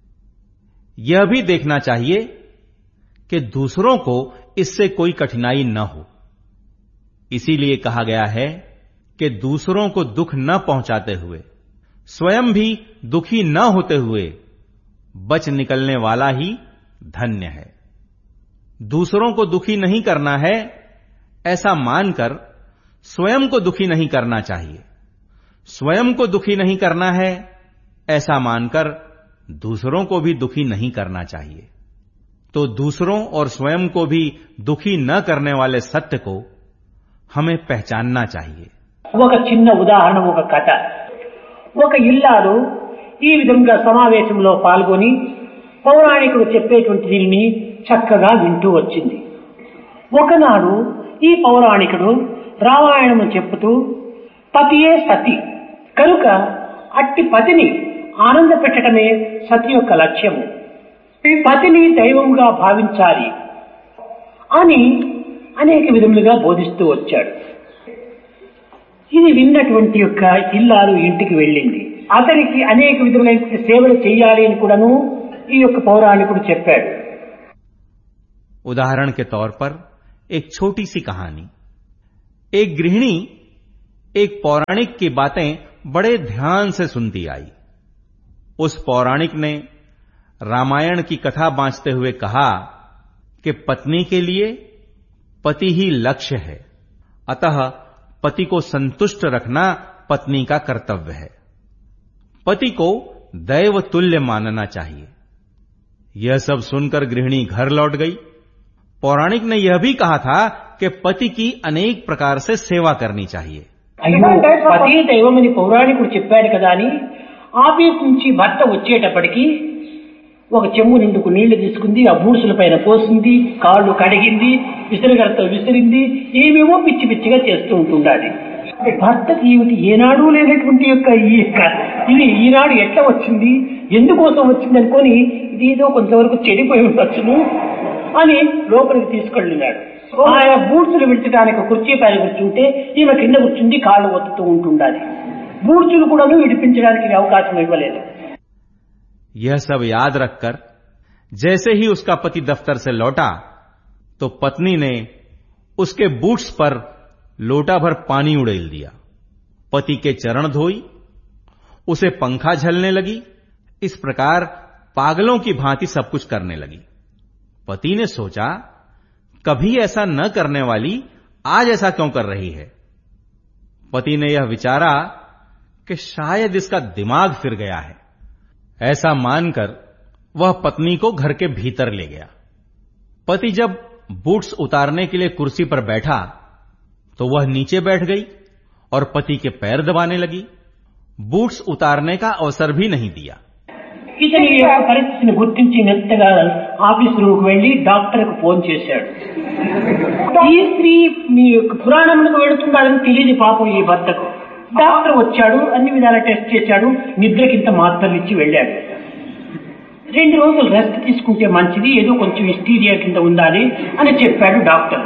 यह भी देखना चाहिए कि दूसरों को इससे कोई कठिनाई न हो। इसीलिए कहा गया है कि दूसरों को दुख न पहुंचाते हुए स्वयं भी दुखी न होते हुए बच निकलने वाला ही धन्य है। दूसरों को दुखी नहीं करना है ऐसा मानकर स्वयं को दुखी नहीं करना चाहिए। स्वयं को दुखी नहीं करना है ऐसा मानकर दूसरों को भी दुखी नहीं करना चाहिए। तो दूसरों और स्वयं को भी दुखी न करने वाले सत्य को हमें पहचानना चाहिए। ఒక చిన్న ఉదాహరణ, ఒక కథ. ఒక ఇల్లాలు ఈ విధంగా సమావేశంలో పాల్గొని పౌరాణికుడు చెప్పేటువంటి దీనిని చక్కగా వింటూ వచ్చింది. ఒకనాడు ఈ పౌరాణికుడు రామాయణము చెప్పుతూ పతియే సతి కనుక అట్టి పతిని ఆనంద పెట్టడమే సతి యొక్క లక్ష్యము, పతిని దైవంగా భావించాలి అని అనేక విధములుగా బోధిస్తూ వచ్చాడు. ఇది విన్నటువంటి యొక్క ఇల్లాలు ఇంటికి వెళ్ళింది. అతనికి అనేక విధములైన సేవలు చేయాలి అని కూడాను ఈ యొక్క పౌరాణికుడు చెప్పాడు. उदाहरण के तौर पर एक छोटी सी कहानी। एक गृहिणी एक पौराणिक की बातें बड़े ध्यान से सुनती आई। उस पौराणिक ने रामायण की कथा बांचते हुए कहा कि पत्नी के लिए पति ही लक्ष्य है, अतः पति को संतुष्ट रखना पत्नी का कर्तव्य है। पति को दैव तुल्य मानना चाहिए। यह सब सुनकर गृहिणी घर लौट गई। पौराणिक ने यह भी कहा था कि पति की अनेक प्रकार से सेवा करनी चाहिए। అయ్యో పతి దైవమని పౌరాణికుడు చెప్పాడు కదా అని ఆఫీస్ నుంచి భర్త వచ్చేటప్పటికి ఒక చెంబు నిండుకు నీళ్లు తీసుకుంది, ఆ బూడ్సుల పైన పోసింది, కాళ్ళు కడిగింది, విసిరిగడతో విసిరింది, ఏమేమో పిచ్చి పిచ్చిగా చేస్తూ ఉంటుండాలి. భర్తకి ఏమిటి ఏనాడు లేనటువంటి యొక్క ఈ యొక్క ఇది ఈనాడు ఎట్లా వచ్చింది, ఎందుకోసం వచ్చింది అనుకొని ఇదేదో కొంతవరకు చెడిపోయి ఉండొచ్చును అని లోపలికి తీసుకెళ్ళినాడు. ఆయన బూడ్సులు విడిచడానికి కుర్చీ పైన కూర్చుంటే ఈమె కింద కూర్చుంది, కాళ్ళు ఒత్తుతూ ఉంటుండాలి. బూడ్సులు కూడా విడిపించడానికి అవకాశం ఇవ్వలేదు. यह सब याद रखकर जैसे ही उसका पति दफ्तर से लौटा तो पत्नी ने उसके बूट्स पर लोटा भर पानी उड़ेल दिया, पति के चरण धोई, उसे पंखा झलने लगी। इस प्रकार पागलों की भांति सब कुछ करने लगी। पति ने सोचा, कभी ऐसा न करने वाली आज ऐसा क्यों कर रही है। पति ने यह विचारा कि शायद इसका दिमाग फिर गया है। ऐसा मानकर वह पत्नी को घर के भीतर ले गया। पति जब बूट्स उतारने के लिए कुर्सी पर बैठा तो वह नीचे बैठ गई और पति के पैर दबाने लगी। बूट्स उतारने का अवसर भी नहीं दिया। ఇతని యొక్క పరిస్థితిని గుర్తించి మెత్తగా ఆఫీస్ రూమ్కి వెళ్లి డాక్టర్కు ఫోన్ చేశాడు. ఈ స్త్రీ మీ యొక్క పురాణములకు వెళుతుండాలని తెలియదు పాపం ఈ భర్తకు. డాక్టర్ వచ్చాడు, అన్ని విధాలా టెస్ట్ చేశాడు, నిద్రకింత మాత్రలు ఇచ్చి వెళ్ళాడు. రెండు రోజులు రెస్ట్ తీసుకుంటే మంచిది, ఏదో కొంచెం హిస్టీరియా కింద ఉండాలి అని చెప్పాడు డాక్టర్.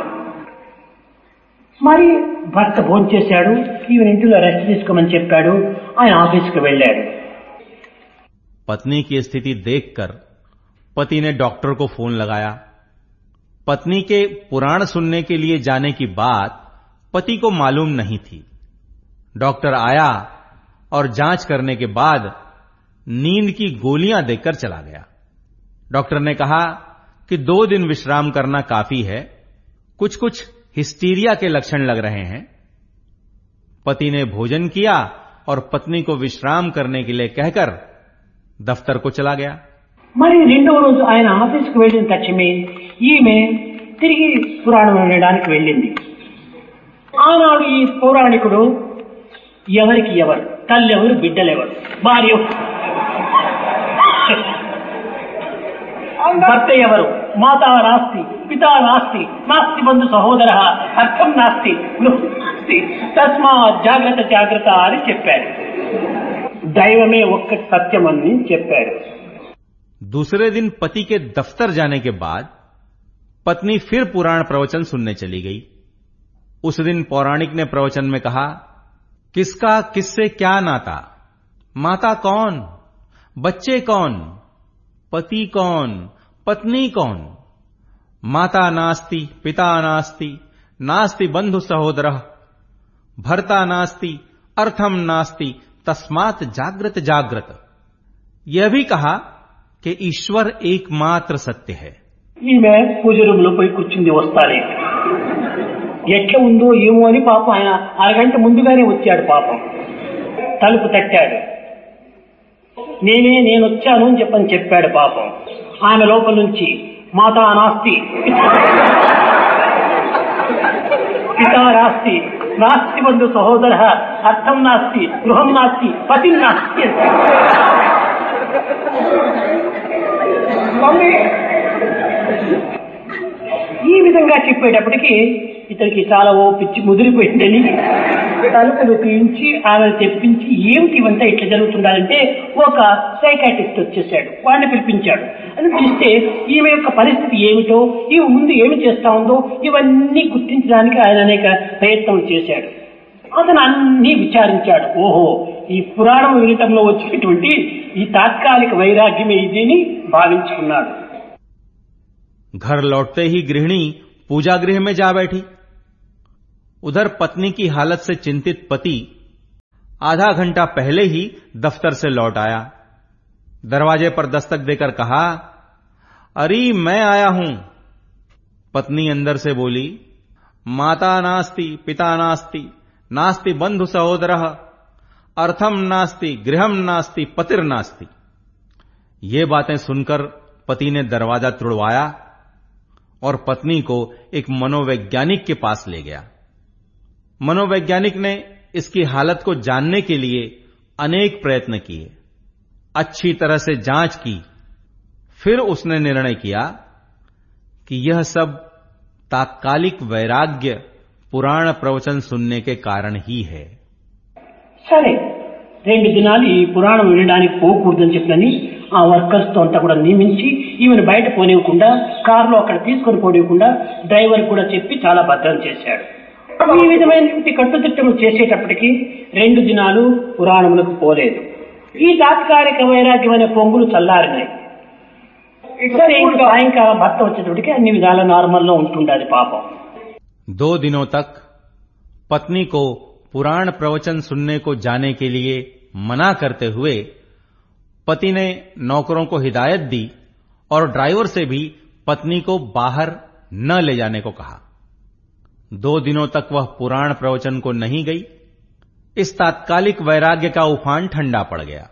మరి భర్త భోంచేశాడు, ఈవెన్ ఇంటిలో రెస్ట్ తీసుకోమని చెప్పాడు. ఆయన ఆఫీస్కి వెళ్ళాడు. पत्नी की स्थिति देखकर पति ने डॉक्टर को फोन लगाया। पत्नी के पुराण सुनने के लिए जाने की बात पति को मालूम नहीं थी। डॉक्टर आया और जांच करने के बाद नींद की गोलियां देकर चला गया। डॉक्टर ने कहा कि दो दिन विश्राम करना काफी है, कुछ कुछ हिस्टीरिया के लक्षण लग रहे हैं। पति ने भोजन किया और पत्नी को विश्राम करने के लिए कहकर दफ्तर को चला गया। మరి రెండవ రోజు ఆయన ఆఫీస్కి వెళ్ళిన తక్షణమే ఈమె తిరిగి పురాణం వినడానికి వెళ్ళింది. ఆనాడు ఈ పౌరాణికుడు ఎవరికి ఎవరు, తల్లెవరు, బిడ్డలెవరు, భార్య భర్త ఎవరు, మాతా నాస్తి, పితా నాస్తి, నాస్తి బంధు సహోదర, అర్థం నాస్తి, నాస్తి, తస్మా జాగ్రత్త జాగ్రత్త అని చెప్పాడు. दैवमे ఒక్క సత్యం అని చెప్పాడు. दूसरे दिन पति के दफ्तर जाने के बाद पत्नी फिर पुराण प्रवचन सुनने चली गई। उस दिन पौराणिक ने प्रवचन में कहा, किसका किससे क्या नाता, माता कौन, बच्चे कौन, पति कौन, पत्नी कौन, माता नास्ति, पिता नास्ति, नास्ति बंधु सहोदरः, भर्ता नास्ति, अर्थम नास्ति, तस्मात् जाग्रत जाग्रत। यह भी कहा कि ईश्वर एकमात्र सत्य है। ఈమె పూజ రూమ్ లో పోయి కూర్చుంది. వస్తానే ఎట్లా ఉందో ఏమో అని పాపం ఆయన అరగంట ముందుగానే వచ్చాడు. పాపం తలుపు తట్టాడు. నేనే నేను వచ్చాను అని చెప్పని చెప్పాడు. పాపం ఆమె లోపల నుంచి మాతా నాస్తి, పితా నాస్తి, నాస్తి బంధు సహోదర, అర్థం నాస్తి, గృహం నాస్తి, పతి నాస్తి. ఈ విధంగా చెప్పేటప్పటికి ఇతనికి చాలా ఓ పిచ్చి ముదిరిపోయిందని తలుపులు తీయించి ఆమెను తెప్పించి ఏమిటి ఇవంతా ఇట్లా జరుగుతుండాలంటే ఒక సైకాట్రిస్ట్ వచ్చేసాడు. వాడిని పిలిపించాడు. అని పిలిస్తే ఈమె యొక్క పరిస్థితి ఏమిటో, ఈమె ముందు ఏమి చేస్తా ఉందో ఇవన్నీ గుర్తించడానికి ఆయన అనేక ప్రయత్నం చేశాడు. అతను అన్ని విచారించాడు. ఓహో, ఈ పురాణం వినటంలో వచ్చేటువంటి ఈ తాత్కాలిక వైరాగ్యమే ఇదని భావించుకున్నాడు. घर लौटते ही गृहिणी पूजा गृह में जा बैठी। उधर पत्नी की हालत से चिंतित पति आधा घंटा पहले ही दफ्तर से लौट आया। दरवाजे पर दस्तक देकर कहा, अरे मैं आया हूं। पत्नी अंदर से बोली, माता नास्ति पिता नास्ति नास्ति बंधु सहोदरः अर्थम नास्ति गृहम नास्ति पतिर्नास्ति। ये बातें सुनकर पति ने दरवाजा तुड़वाया और पत्नी को एक मनोवैज्ञानिक के पास ले गया। मनोवैज्ञानिक ने इसकी हालत को जानने के लिए अनेक प्रयत्न किए, अच्छी तरह से जांच की। फिर उसने निर्णय किया कि यह सब तात्कालिक वैराग्य पुराण प्रवचन सुनने के कारण ही है। సరే రెండు దినాలు ఈ పురాణం వినడానికి పోకూడదని చెప్పని ఆ వర్కర్స్ తో అంతా కూడా నియమించి ఈమెను బయట పోనివ్వకుండా కారులో అక్కడ తీసుకొని పోనివ్వకుండా డ్రైవర్ కూడా చెప్పి చాలా భద్రం చేశాడు. ఈ విధమైనటువంటి కట్టుదిట్టములు చేసేటప్పటికి రెండు దినాలు పురాణములకు పోలేదు. ఈ తాత్కాలిక వైరాగ్యం అనే పొంగులు చల్లారినాయి. సరే ఇంకా సాయంకాలం భర్త వచ్చేటప్పటికి అన్ని విధాల నార్మల్ లో ఉంటుండాలి పాపం. दो दिनों तक पत्नी को पुराण प्रवचन सुनने को जाने के लिए मना करते हुए पति ने नौकरों को हिदायत दी और ड्राइवर से भी पत्नी को बाहर न ले जाने को कहा। दो दिनों तक वह पुराण प्रवचन को नहीं गई। इस तात्कालिक वैराग्य का उफान ठंडा पड़ गया।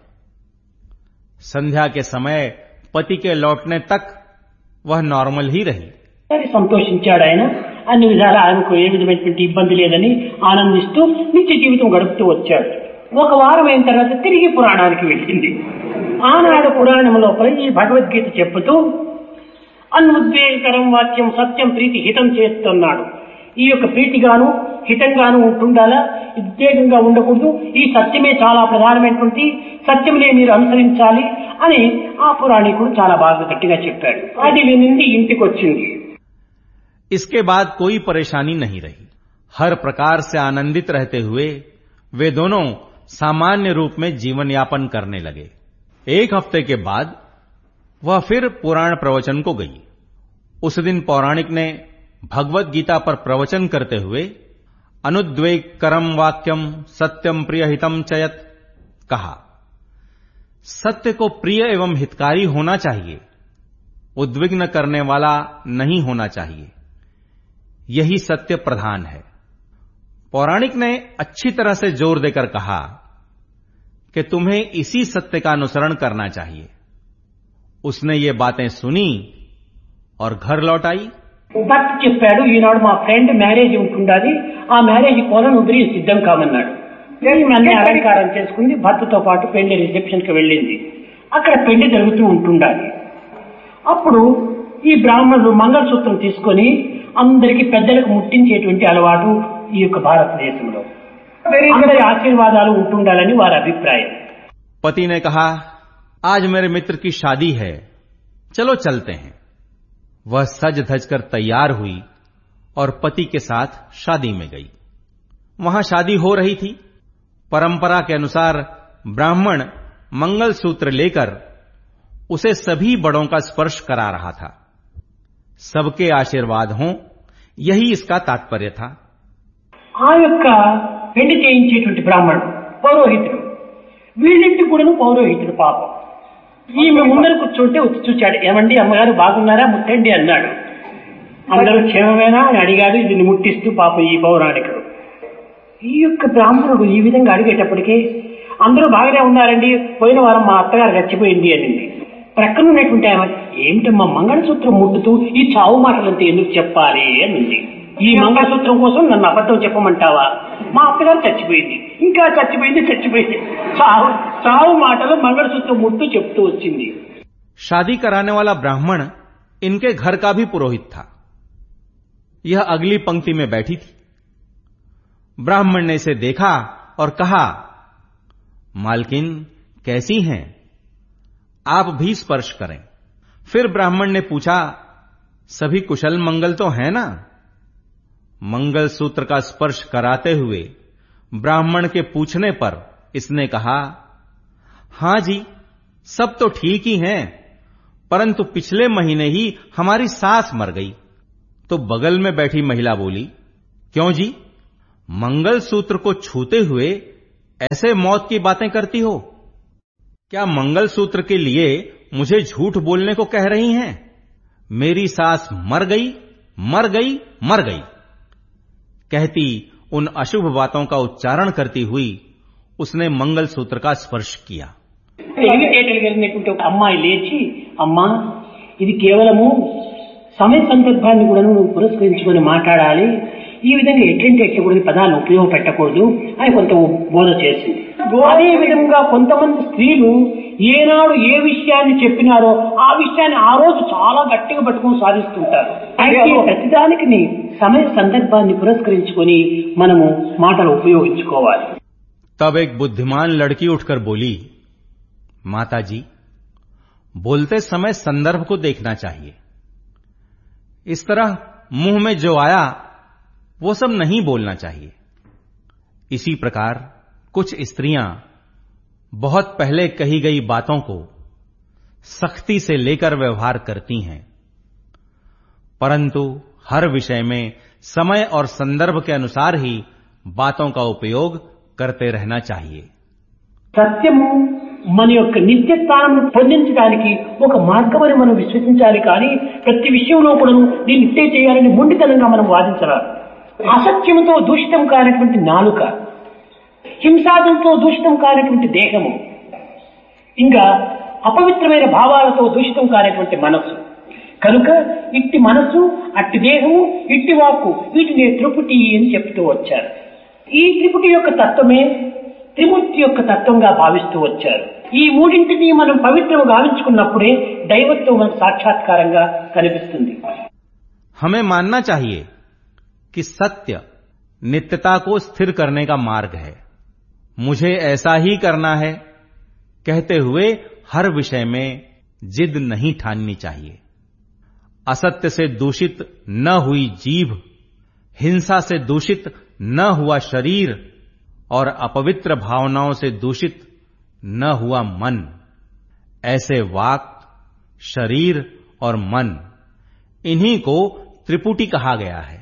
संध्या के समय पति के लौटने तक वह नॉर्मल ही रही। సంతోషించాడు ఆయన. అన్ని విధాల ఆయనకు ఏ విధమైనటువంటి ఇబ్బంది లేదని ఆనందిస్తూ నిత్య జీవితం గడుపుతూ వచ్చాడు. ఒక వారం అయిన తర్వాత తిరిగి పురాణానికి వెళ్ళింది. ఆనాడు పురాణం లోపల ఈ భగవద్గీత చెప్పుతూ అనుద్వేగకరం వాక్యం సత్యం ప్రీతి హితం చేస్తున్నాడు. ఈ యొక్క ప్రీతిగాను హితంగాను ఉంటుండాలా, ఉద్వేగంగా ఉండకూడదు. ఈ సత్యమే చాలా ప్రధానమైనటువంటి సత్యమునే మీరు అనుసరించాలి అని ఆ పురాణికుడు చాలా బాగా గట్టిగా చెప్పాడు. అది వినింది ఇంటికి వచ్చింది. इसके बाद कोई परेशानी नहीं रही। हर प्रकार से आनंदित रहते हुए वे दोनों सामान्य रूप में जीवन यापन करने लगे। एक हफ्ते के बाद वह फिर पुराण प्रवचन को गई। उस दिन पौराणिक ने भगवत गीता पर प्रवचन करते हुए अनुद्वेग करम वाक्यम सत्यम प्रिय हितम चयत कहा। सत्य को प्रिय एवं हितकारी होना चाहिए, उद्विग्न करने वाला नहीं होना चाहिए। यही सत्य प्रधान है। पौराणिक ने अच्छी तरह से जोर देकर कहा कि तुम्हें इसी सत्य का अनुसरण करना चाहिए। उसने ये बातें सुनी और घर लौट आई। భర్త చెప్పాడు, ఈనాడు మా ఫ్రెండ్ మ్యారేజ్ ఉంటుండాలి, ఆ మ్యారేజ్ కోలను ఉదిరి సిద్ధం కామన్నాడు. అన్ని అలంకారం చేసుకుంది, భర్తతో పాటు పెళ్లి రిసెప్షన్ కి వెళ్ళింది. అక్కడ పెళ్లి జరుగుతూ ఉంటుండాలి. అప్పుడు ఈ బ్రాహ్మణుడు మంగళసూత్రం తీసుకొని అందరికి పెద్దలకు ముట్టించేటువంటి అలవాటు ఈ యొక్క భారతదేశంలో. అందరి ఆశీర్వాదాలు ఉంటుండాలని వారి అభిప్రాయం. पति ने कहा, आज मेरे मित्र की शादी है, चलो चलते हैं। वह सज धज कर तैयार हुई और पति के साथ शादी में गई। वहां शादी हो रही थी। परंपरा के अनुसार ब्राह्मण मंगलसूत्र लेकर उसे सभी बड़ों का स्पर्श करा रहा था। सबके आशीर्वाद हों, यही इसका तात्पर्य था। ఆ యొక్క పెళ్లి చేయించేటువంటి బ్రాహ్మణుడు పౌరోహితుడు, వీళ్ళింటి కూడా పౌరోహితుడు. పాపం ఈమె ముందర కూర్చుంటే వచ్చి చూచాడు. ఏమండి అమ్మగారు బాగున్నారా, ముట్టండి అన్నాడు. అందరూ క్షేమమేనా అని అడిగాడు. దీన్ని ముట్టిస్తూ పాపం ఈ పౌరాణికుడు. ఈ యొక్క బ్రాహ్మణుడు ఈ విధంగా అడిగేటప్పటికీ అందరూ బాగానే ఉన్నారండి, పోయిన వారం మా అత్తగారు చచ్చిపోయింది అనింది. ప్రక్కన ఉన్నటువంటి ఆమె, ఏమిటమ్మా మంగళసూత్రం ముట్టుతూ ఈ చావు మాటలంతా ఎందుకు చెప్పాలి అనింది. ఈ మంగళసూత్రం కోసం నన్ను అబద్ధం చెప్పమంటావా? మా అత్తగారు చచ్చిపోయింది, ఇంకా చచ్చిపోయింది చచ్చిపోయింది చావు చావు మాటలు మంగళసూత్రం ముట్టు చెప్తూ వచ్చింది. शादी कराने वाला ब्राह्मण इनके घर का भी पुरोहित था। यह अगली पंक्ति में बैठी थी। ब्राह्मण ने इसे देखा और कहा, मालकिन कैसी हैं? आप भी स्पर्श करें। फिर ब्राह्मण ने पूछा, सभी कुशल मंगल तो है ना? मंगल सूत्र का स्पर्श कराते हुए ब्राह्मण के पूछने पर इसने कहा, हां जी, सब तो ठीक ही हैं, परंतु पिछले महीने ही हमारी सास मर गई। तो बगल में बैठी महिला बोली, क्यों जी, मंगल सूत्र को छूते हुए ऐसे मौत की बातें करती हो? क्या मंगल सूत्र के लिए मुझे झूठ बोलने को कह रही हैं? मेरी सास मर गई, मर गई, मर गई कहती उन अशुभ बातों का उच्चारण करती हुई उसने मंगल सूत्र का स्पर्श किया। తెలివితేటలు అమ్మాయి లేచి, అమ్మా ఇది కేవలము సమయ సందర్భాన్ని కూడా నువ్వు పురస్కరించుకొని మాట్లాడాలి, ఈ విధంగా ఎట్లంటే ఎట్లకూడదు పదాలు ఉపయోగపెట్టకూడదు అని కొంత బోధ చేసింది. అదే విధంగా కొంతమంది స్త్రీలు ఏనాడు ఏ విషయాన్ని చెప్పినారో ఆ విషయాన్ని ఆ రోజు చాలా గట్టిగా పట్టుకొని సాధిస్తుంటారు. అయితే ప్రతిదానికి సమయ సందర్భాన్ని పురస్కరించుకొని మనము మాటలు ఉపయోగించుకోవాలి. तब एक बुद्धिमान लड़की उठकर बोली, माताजी, बोलते समय संदर्भ को देखना चाहिए. इस तरह मुंह में जो आया वो सब नहीं बोलना चाहिए. इसी प्रकार कुछ स्त्रियां बहुत पहले कही गई बातों को सख्ती से लेकर व्यवहार करती हैं, परंतु हर विषय में समय और संदर्भ के अनुसार ही बातों का उपयोग करते रहना चाहिए. సత్యము మన యొక్క నిత్య స్థానం పొందించడానికి ఒక మార్గమని మనం విశ్వసించాలి, కానీ ప్రతి విషయంలో కూడా దీన్ని ఇట్టే చేయాలని మొండితనంగా మనం వాదించరాదు. అసత్యంతో దూషితం కానటువంటి నాలుక, హింసాదంతో దూషితం కానటువంటి దేహము, ఇంకా అపవిత్రమైన భావాలతో దూషితం కానటువంటి మనస్సు. కనుక ఇట్టి మనస్సు, అట్టి దేహము, ఇట్టి వాక్కు, వీటిని త్రిపుటి అని చెప్తూ వచ్చారు. ఈ త్రిపుటి యొక్క తత్వమే త్రిమూర్తి యొక్క తత్వంగా భావిస్తూ వచ్చారు. ఈ మూడింటిని మనం పవిత్రం గావించుకున్నప్పుడే దైవత్వం మన సాక్షాత్కారంగా కనిపిస్తుంది. हमें मानना चाहिए कि सत्य नित्यता को स्थिर करने का मार्ग है. मुझे ऐसा ही करना है कहते हुए हर विषय में जिद नहीं ठाननी चाहिए. असत्य से दूषित न हुई जीभ, हिंसा से दूषित न हुआ शरीर और अपवित्र भावनाओं से दूषित न हुआ मन, ऐसे वाक, शरीर और मन, इन्हीं को त्रिपुटी कहा गया है.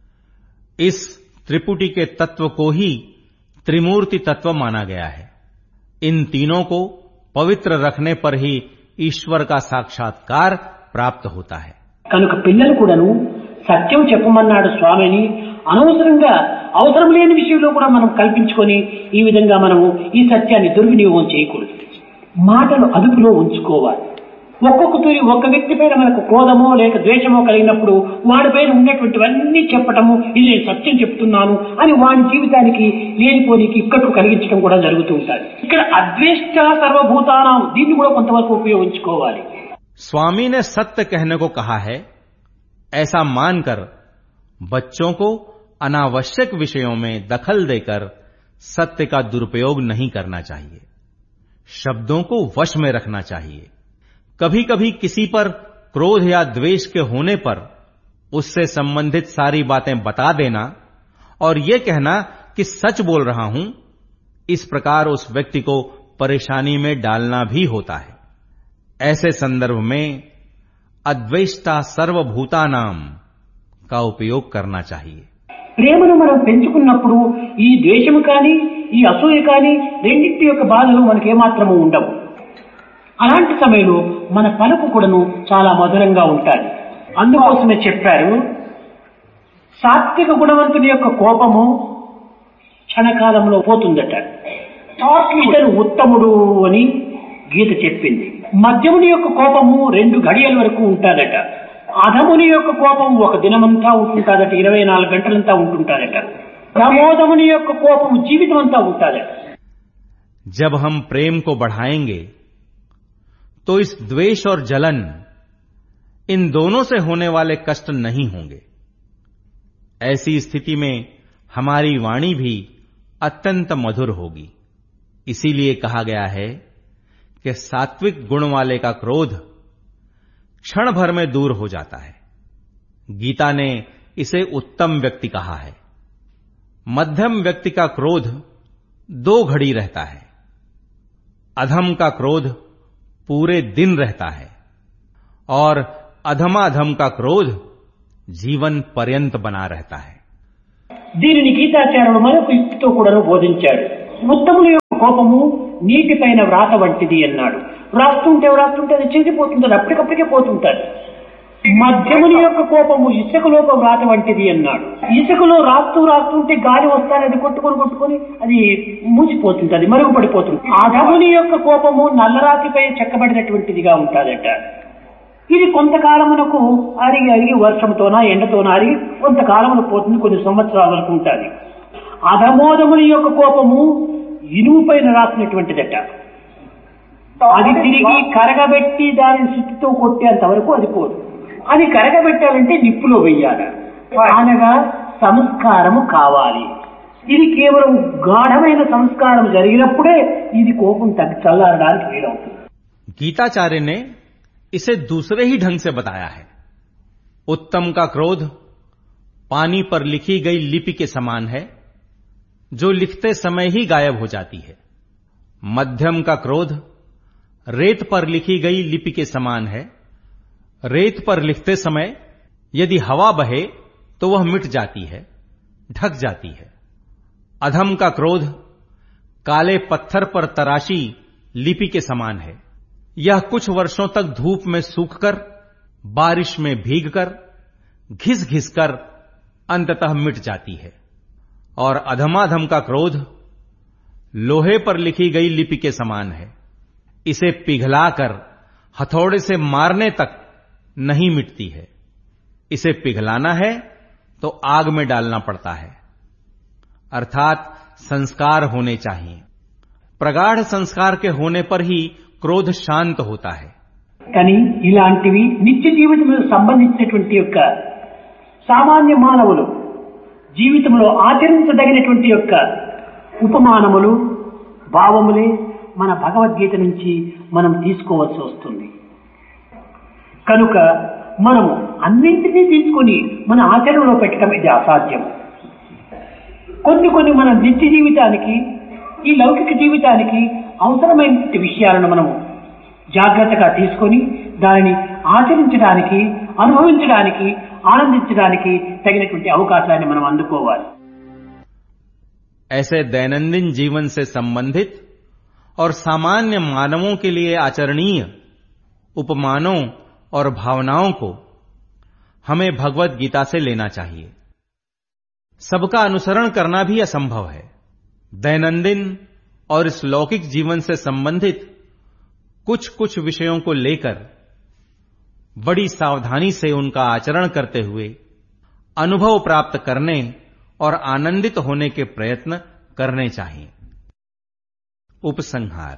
इस त्रिपुटी के तत्व को ही त्रिमूर्ति तत्व माना गया है. इन तीनों को पवित्र रखने पर ही ईश्वर का साक्षात्कार प्राप्त होता है. కనుక పిల్లలు కూడాను సత్యం చెప్పమన్నాడు స్వామిని అనవసరంగా అవసరం లేని విషయంలో కూడా మనం కల్పించుకొని ఈ విధంగా మనము ఈ సత్యాన్ని దుర్వినియోగం చేయకూడదు. మాటలు అదుపులో ఉంచుకోవాలి. ఒక్కొక్క తూరి ఒక్క వ్యక్తి పైన మనకు క్రోధమో లేక ద్వేషమో కలిగినప్పుడు వాడి పైన ఉన్నటువంటివన్నీ చెప్పటము, ఇది నేను సత్యం చెప్తున్నాను అని వాడి జీవితానికి లేనిపోనికి ఇక్కట్లు కలిగించడం కూడా జరుగుతూ ఉంటుంది. ఇక్కడ అద్వేష్ట సర్వభూతానాం, దీన్ని కూడా కొంతవరకు ఉపయోగించుకోవాలి. स्वामी ने सत्य कहने को कहा है, ऐसा मानकर बच्चों को अनावश्यक विषयों में दखल देकर सत्य का दुरुपयोग नहीं करना चाहिए. शब्दों को वश में रखना चाहिए. कभी कभी किसी पर क्रोध या द्वेष के होने पर उससे संबंधित सारी बातें बता देना और यह कहना कि सच बोल रहा हूं, इस प्रकार उस व्यक्ति को परेशानी में डालना भी होता है. ऐसे संदर्भ में अद्वेष्टा सर्वभूतानाम का उपयोग करना चाहिए. ప్రేమను మనం పెంచుకున్నప్పుడు ఈ ద్వేషము కానీ ఈ అసూయ కానీ రెండింటి యొక్క బాధలు మనకి ఏమాత్రము ఉండవు. అలాంటి సమయంలో మన పలుకు కూడాను చాలా మధురంగా ఉంటాయి. అందుకోసమే చెప్పారు, సాత్విక గుణవంతుని యొక్క కోపము క్షణకాలంలో పోతుందట, ఇతను ఉత్తముడు అని గీత చెప్పింది. మధ్యముని యొక్క కోపము రెండు గడియల వరకు ఉంటాదట. అధముని యొక్క కోపం ఒక దినమంతా ఉంటుంటాదట, ఇరవై నాలుగు గంటలంతా ఉంటుంటాదట. ప్రమోదముని యొక్క కోపం జీవితం అంతా ఉంటాదట. जब हम प्रेम को बढ़ाएंगे तो इस द्वेष और जलन, इन दोनों से होने वाले कष्ट नहीं होंगे. ऐसी स्थिति में हमारी वाणी भी अत्यंत मधुर होगी. इसीलिए कहा गया है कि सात्विक गुण वाले का क्रोध क्षण भर में दूर हो जाता है. गीता ने इसे उत्तम व्यक्ति कहा है. मध्यम व्यक्ति का क्रोध दो घड़ी रहता है, अधम का क्रोध पूरे दिन रहता है और अधमाधम का क्रोध जीवन पर्यंत बना रहता है. దీనిని గీతాచార్యుడు మరొక యుక్తితో కూడా బోధించాడు. ఉత్తముల యొక్క కోపము నీటిపైన వ్రాత వంటిది అన్నాడు. వ్రాస్తుంటే వ్రాస్తుంటే అది చెందిపోతుంటుంది, అప్పటికప్పటికే పోతుంటారు. మధ్యముని యొక్క కోపము ఇసుకలో వ్రాత వంటిది అన్నాడు. ఇసుకలో రాస్తూ రాస్తుంటే గాలి వస్తానే అది కొట్టుకొని కొట్టుకొని అది మూసిపోతుంది, అది మరుగుపడిపోతుంది. అధముని యొక్క కోపము నల్లరాతిపై చెక్కబడినటువంటిదిగా ఉంటాదట. ఇది కొంతకాలమునకు అరిగి అరిగి వర్షంతోనా ఎండతోనా అరిగి కొంతకాలమును పోతుంది, కొన్ని సంవత్సరాల వరకు ఉంటుంది. అధమోదముని యొక్క కోపము ఇనుము పైన రాసినటువంటిదట. అది తిరిగి కరగబెట్టి దాని సుత్తితో కొట్టేంత వరకు అది పోదు. అది కరగబెట్టాలంటే నిప్పులో వెయ్యాలి, అనగా సంస్కారము కావాలి. ఇది కేవలం గాఢమైన సంస్కారం జరిగినప్పుడే ఇది కోపం తగ్గి చల్లారడానికి వీలవుతుంది. गीताचार्य ने इसे दूसरे ही ढंग से बताया है. उत्तम का क्रोध पानी पर लिखी गई लिपि के समान है, जो लिखते समय ही गायब हो जाती है. मध्यम का क्रोध रेत पर लिखी गई लिपि के समान है. रेत पर लिखते समय यदि हवा बहे तो वह मिट जाती है, ढक जाती है. अधम का क्रोध काले पत्थर पर तराशी लिपि के समान है. यह कुछ वर्षों तक धूप में सूखकर, बारिश में भीगकर, घिस घिस कर अंततः मिट जाती है. और अधमाधम का क्रोध लोहे पर लिखी गई लिपि के समान है. इसे पिघलाकर हथौड़े से मारने तक नहीं मिटती है. इसे पिघलाना है तो आग में डालना पड़ता है. अर्थात संस्कार होने चाहिए. प्रगाढ़ संस्कार के होने पर ही క్రోధ శాంత होता है. కానీ ఇలాంటివి నిత్య జీవితంలో సంబంధించినటువంటి యొక్క సామాన్య మానవులు జీవితంలో ఆచరించదగినటువంటి యొక్క ఉపమానములు, భావములే మన భగవద్గీత నుంచి మనం తీసుకోవాల్సి వస్తుంది. కనుక మనము అన్నింటినీ తీసుకొని మన ఆచరణలో పెట్టడం ఇది అసాధ్యం. కొన్ని కొన్ని మన నిత్య జీవితానికి, ఈ లౌకిక జీవితానికి అవసరమైన విషయాలను మనము జాగ్రత్తగా తీసుకొని దానిని ఆచరించడానికి, అనుభవించడానికి, ఆనందించడానికి తగినటువంటి అవకాశాన్ని మనం అందుకోవాలి. ऐसे दैनंदिन जीवन से संबंधित और सामान्य मानवों के लिए आचरणीय उपमानों और भावनाओं को हमें भगवत गीता से लेना चाहिए. सबका अनुसरण करना भी असंभव है. दैनंदिन और इस लौकिक जीवन से संबंधित कुछ कुछ विषयों को लेकर बड़ी सावधानी से उनका आचरण करते हुए अनुभव प्राप्त करने और आनंदित होने के प्रयत्न करने चाहिए. उपसंहार.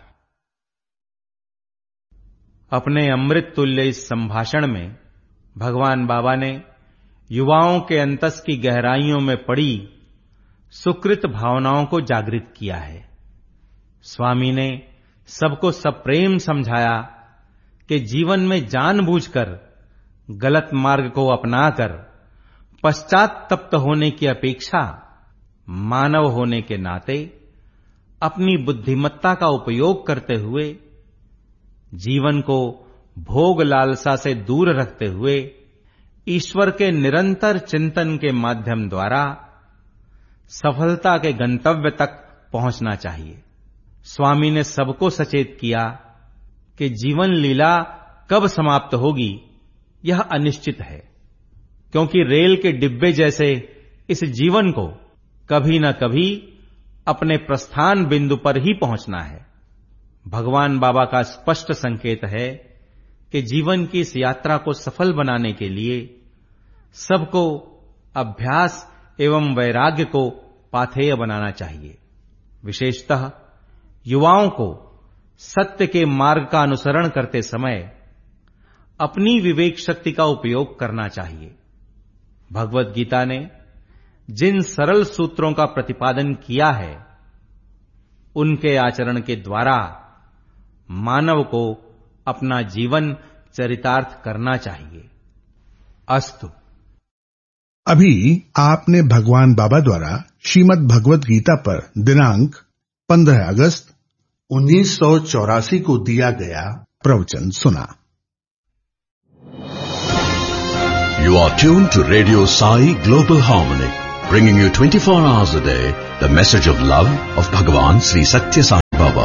अपने अमृत तुल्य इस संभाषण में भगवान बाबा ने युवाओं के अंतस की गहराइयों में पड़ी सुकृत भावनाओं को जागृत किया है. स्वामी ने सबको सप्रेम समझाया कि जीवन में जानबूझकर गलत मार्ग को अपनाकर पश्चात्तप्त होने की अपेक्षा मानव होने के नाते अपनी बुद्धिमत्ता का उपयोग करते हुए जीवन को भोग लालसा से दूर रखते हुए ईश्वर के निरंतर चिंतन के माध्यम द्वारा सफलता के गंतव्य तक पहुंचना चाहिए. स्वामी ने सबको सचेत किया कि जीवन लीला कब समाप्त होगी यह अनिश्चित है, क्योंकि रेल के डिब्बे जैसे इस जीवन को कभी न कभी अपने प्रस्थान बिंदु पर ही पहुंचना है. भगवान बाबा का स्पष्ट संकेत है कि जीवन की इस यात्रा को सफल बनाने के लिए सबको अभ्यास एवं वैराग्य को पाथेय बनाना चाहिए. विशेषतः युवाओं को सत्य के मार्ग का अनुसरण करते समय अपनी विवेक शक्ति का उपयोग करना चाहिए. भगवत गीता ने जिन सरल सूत्रों का प्रतिपादन किया है उनके आचरण के द्वारा मानव को अपना जीवन चरितार्थ करना चाहिए. अस्तु. अभी आपने भगवान बाबा द्वारा श्रीमद् भगवत गीता पर दिनांक पंद्रह अगस्त उन्नीस सौ चौरासी को दिया गया प्रवचन सुना. You are tuned to Radio Sai Global Harmony, bringing you twenty-four hours a day the message of love of Bhagavan Sri Satya Sai Baba.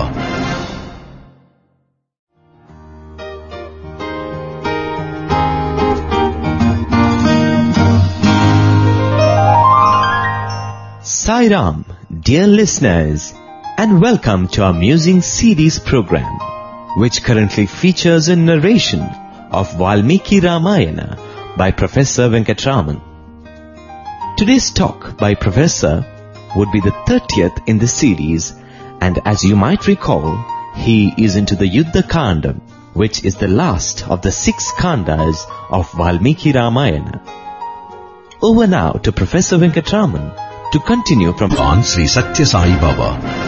Sai Ram, dear listeners, and welcome to our Musing Series program, which currently features a narration of Valmiki Ramayana by Professor Venkatraman. Today's talk by Professor would be the thirtieth in the series, and as you might recall, he is into the Yuddha Kanda, which is the last of the six Kandas of Valmiki Ramayana. Over now to Professor Venkatraman to continue from Bhagavan Sri Satya Sai Baba.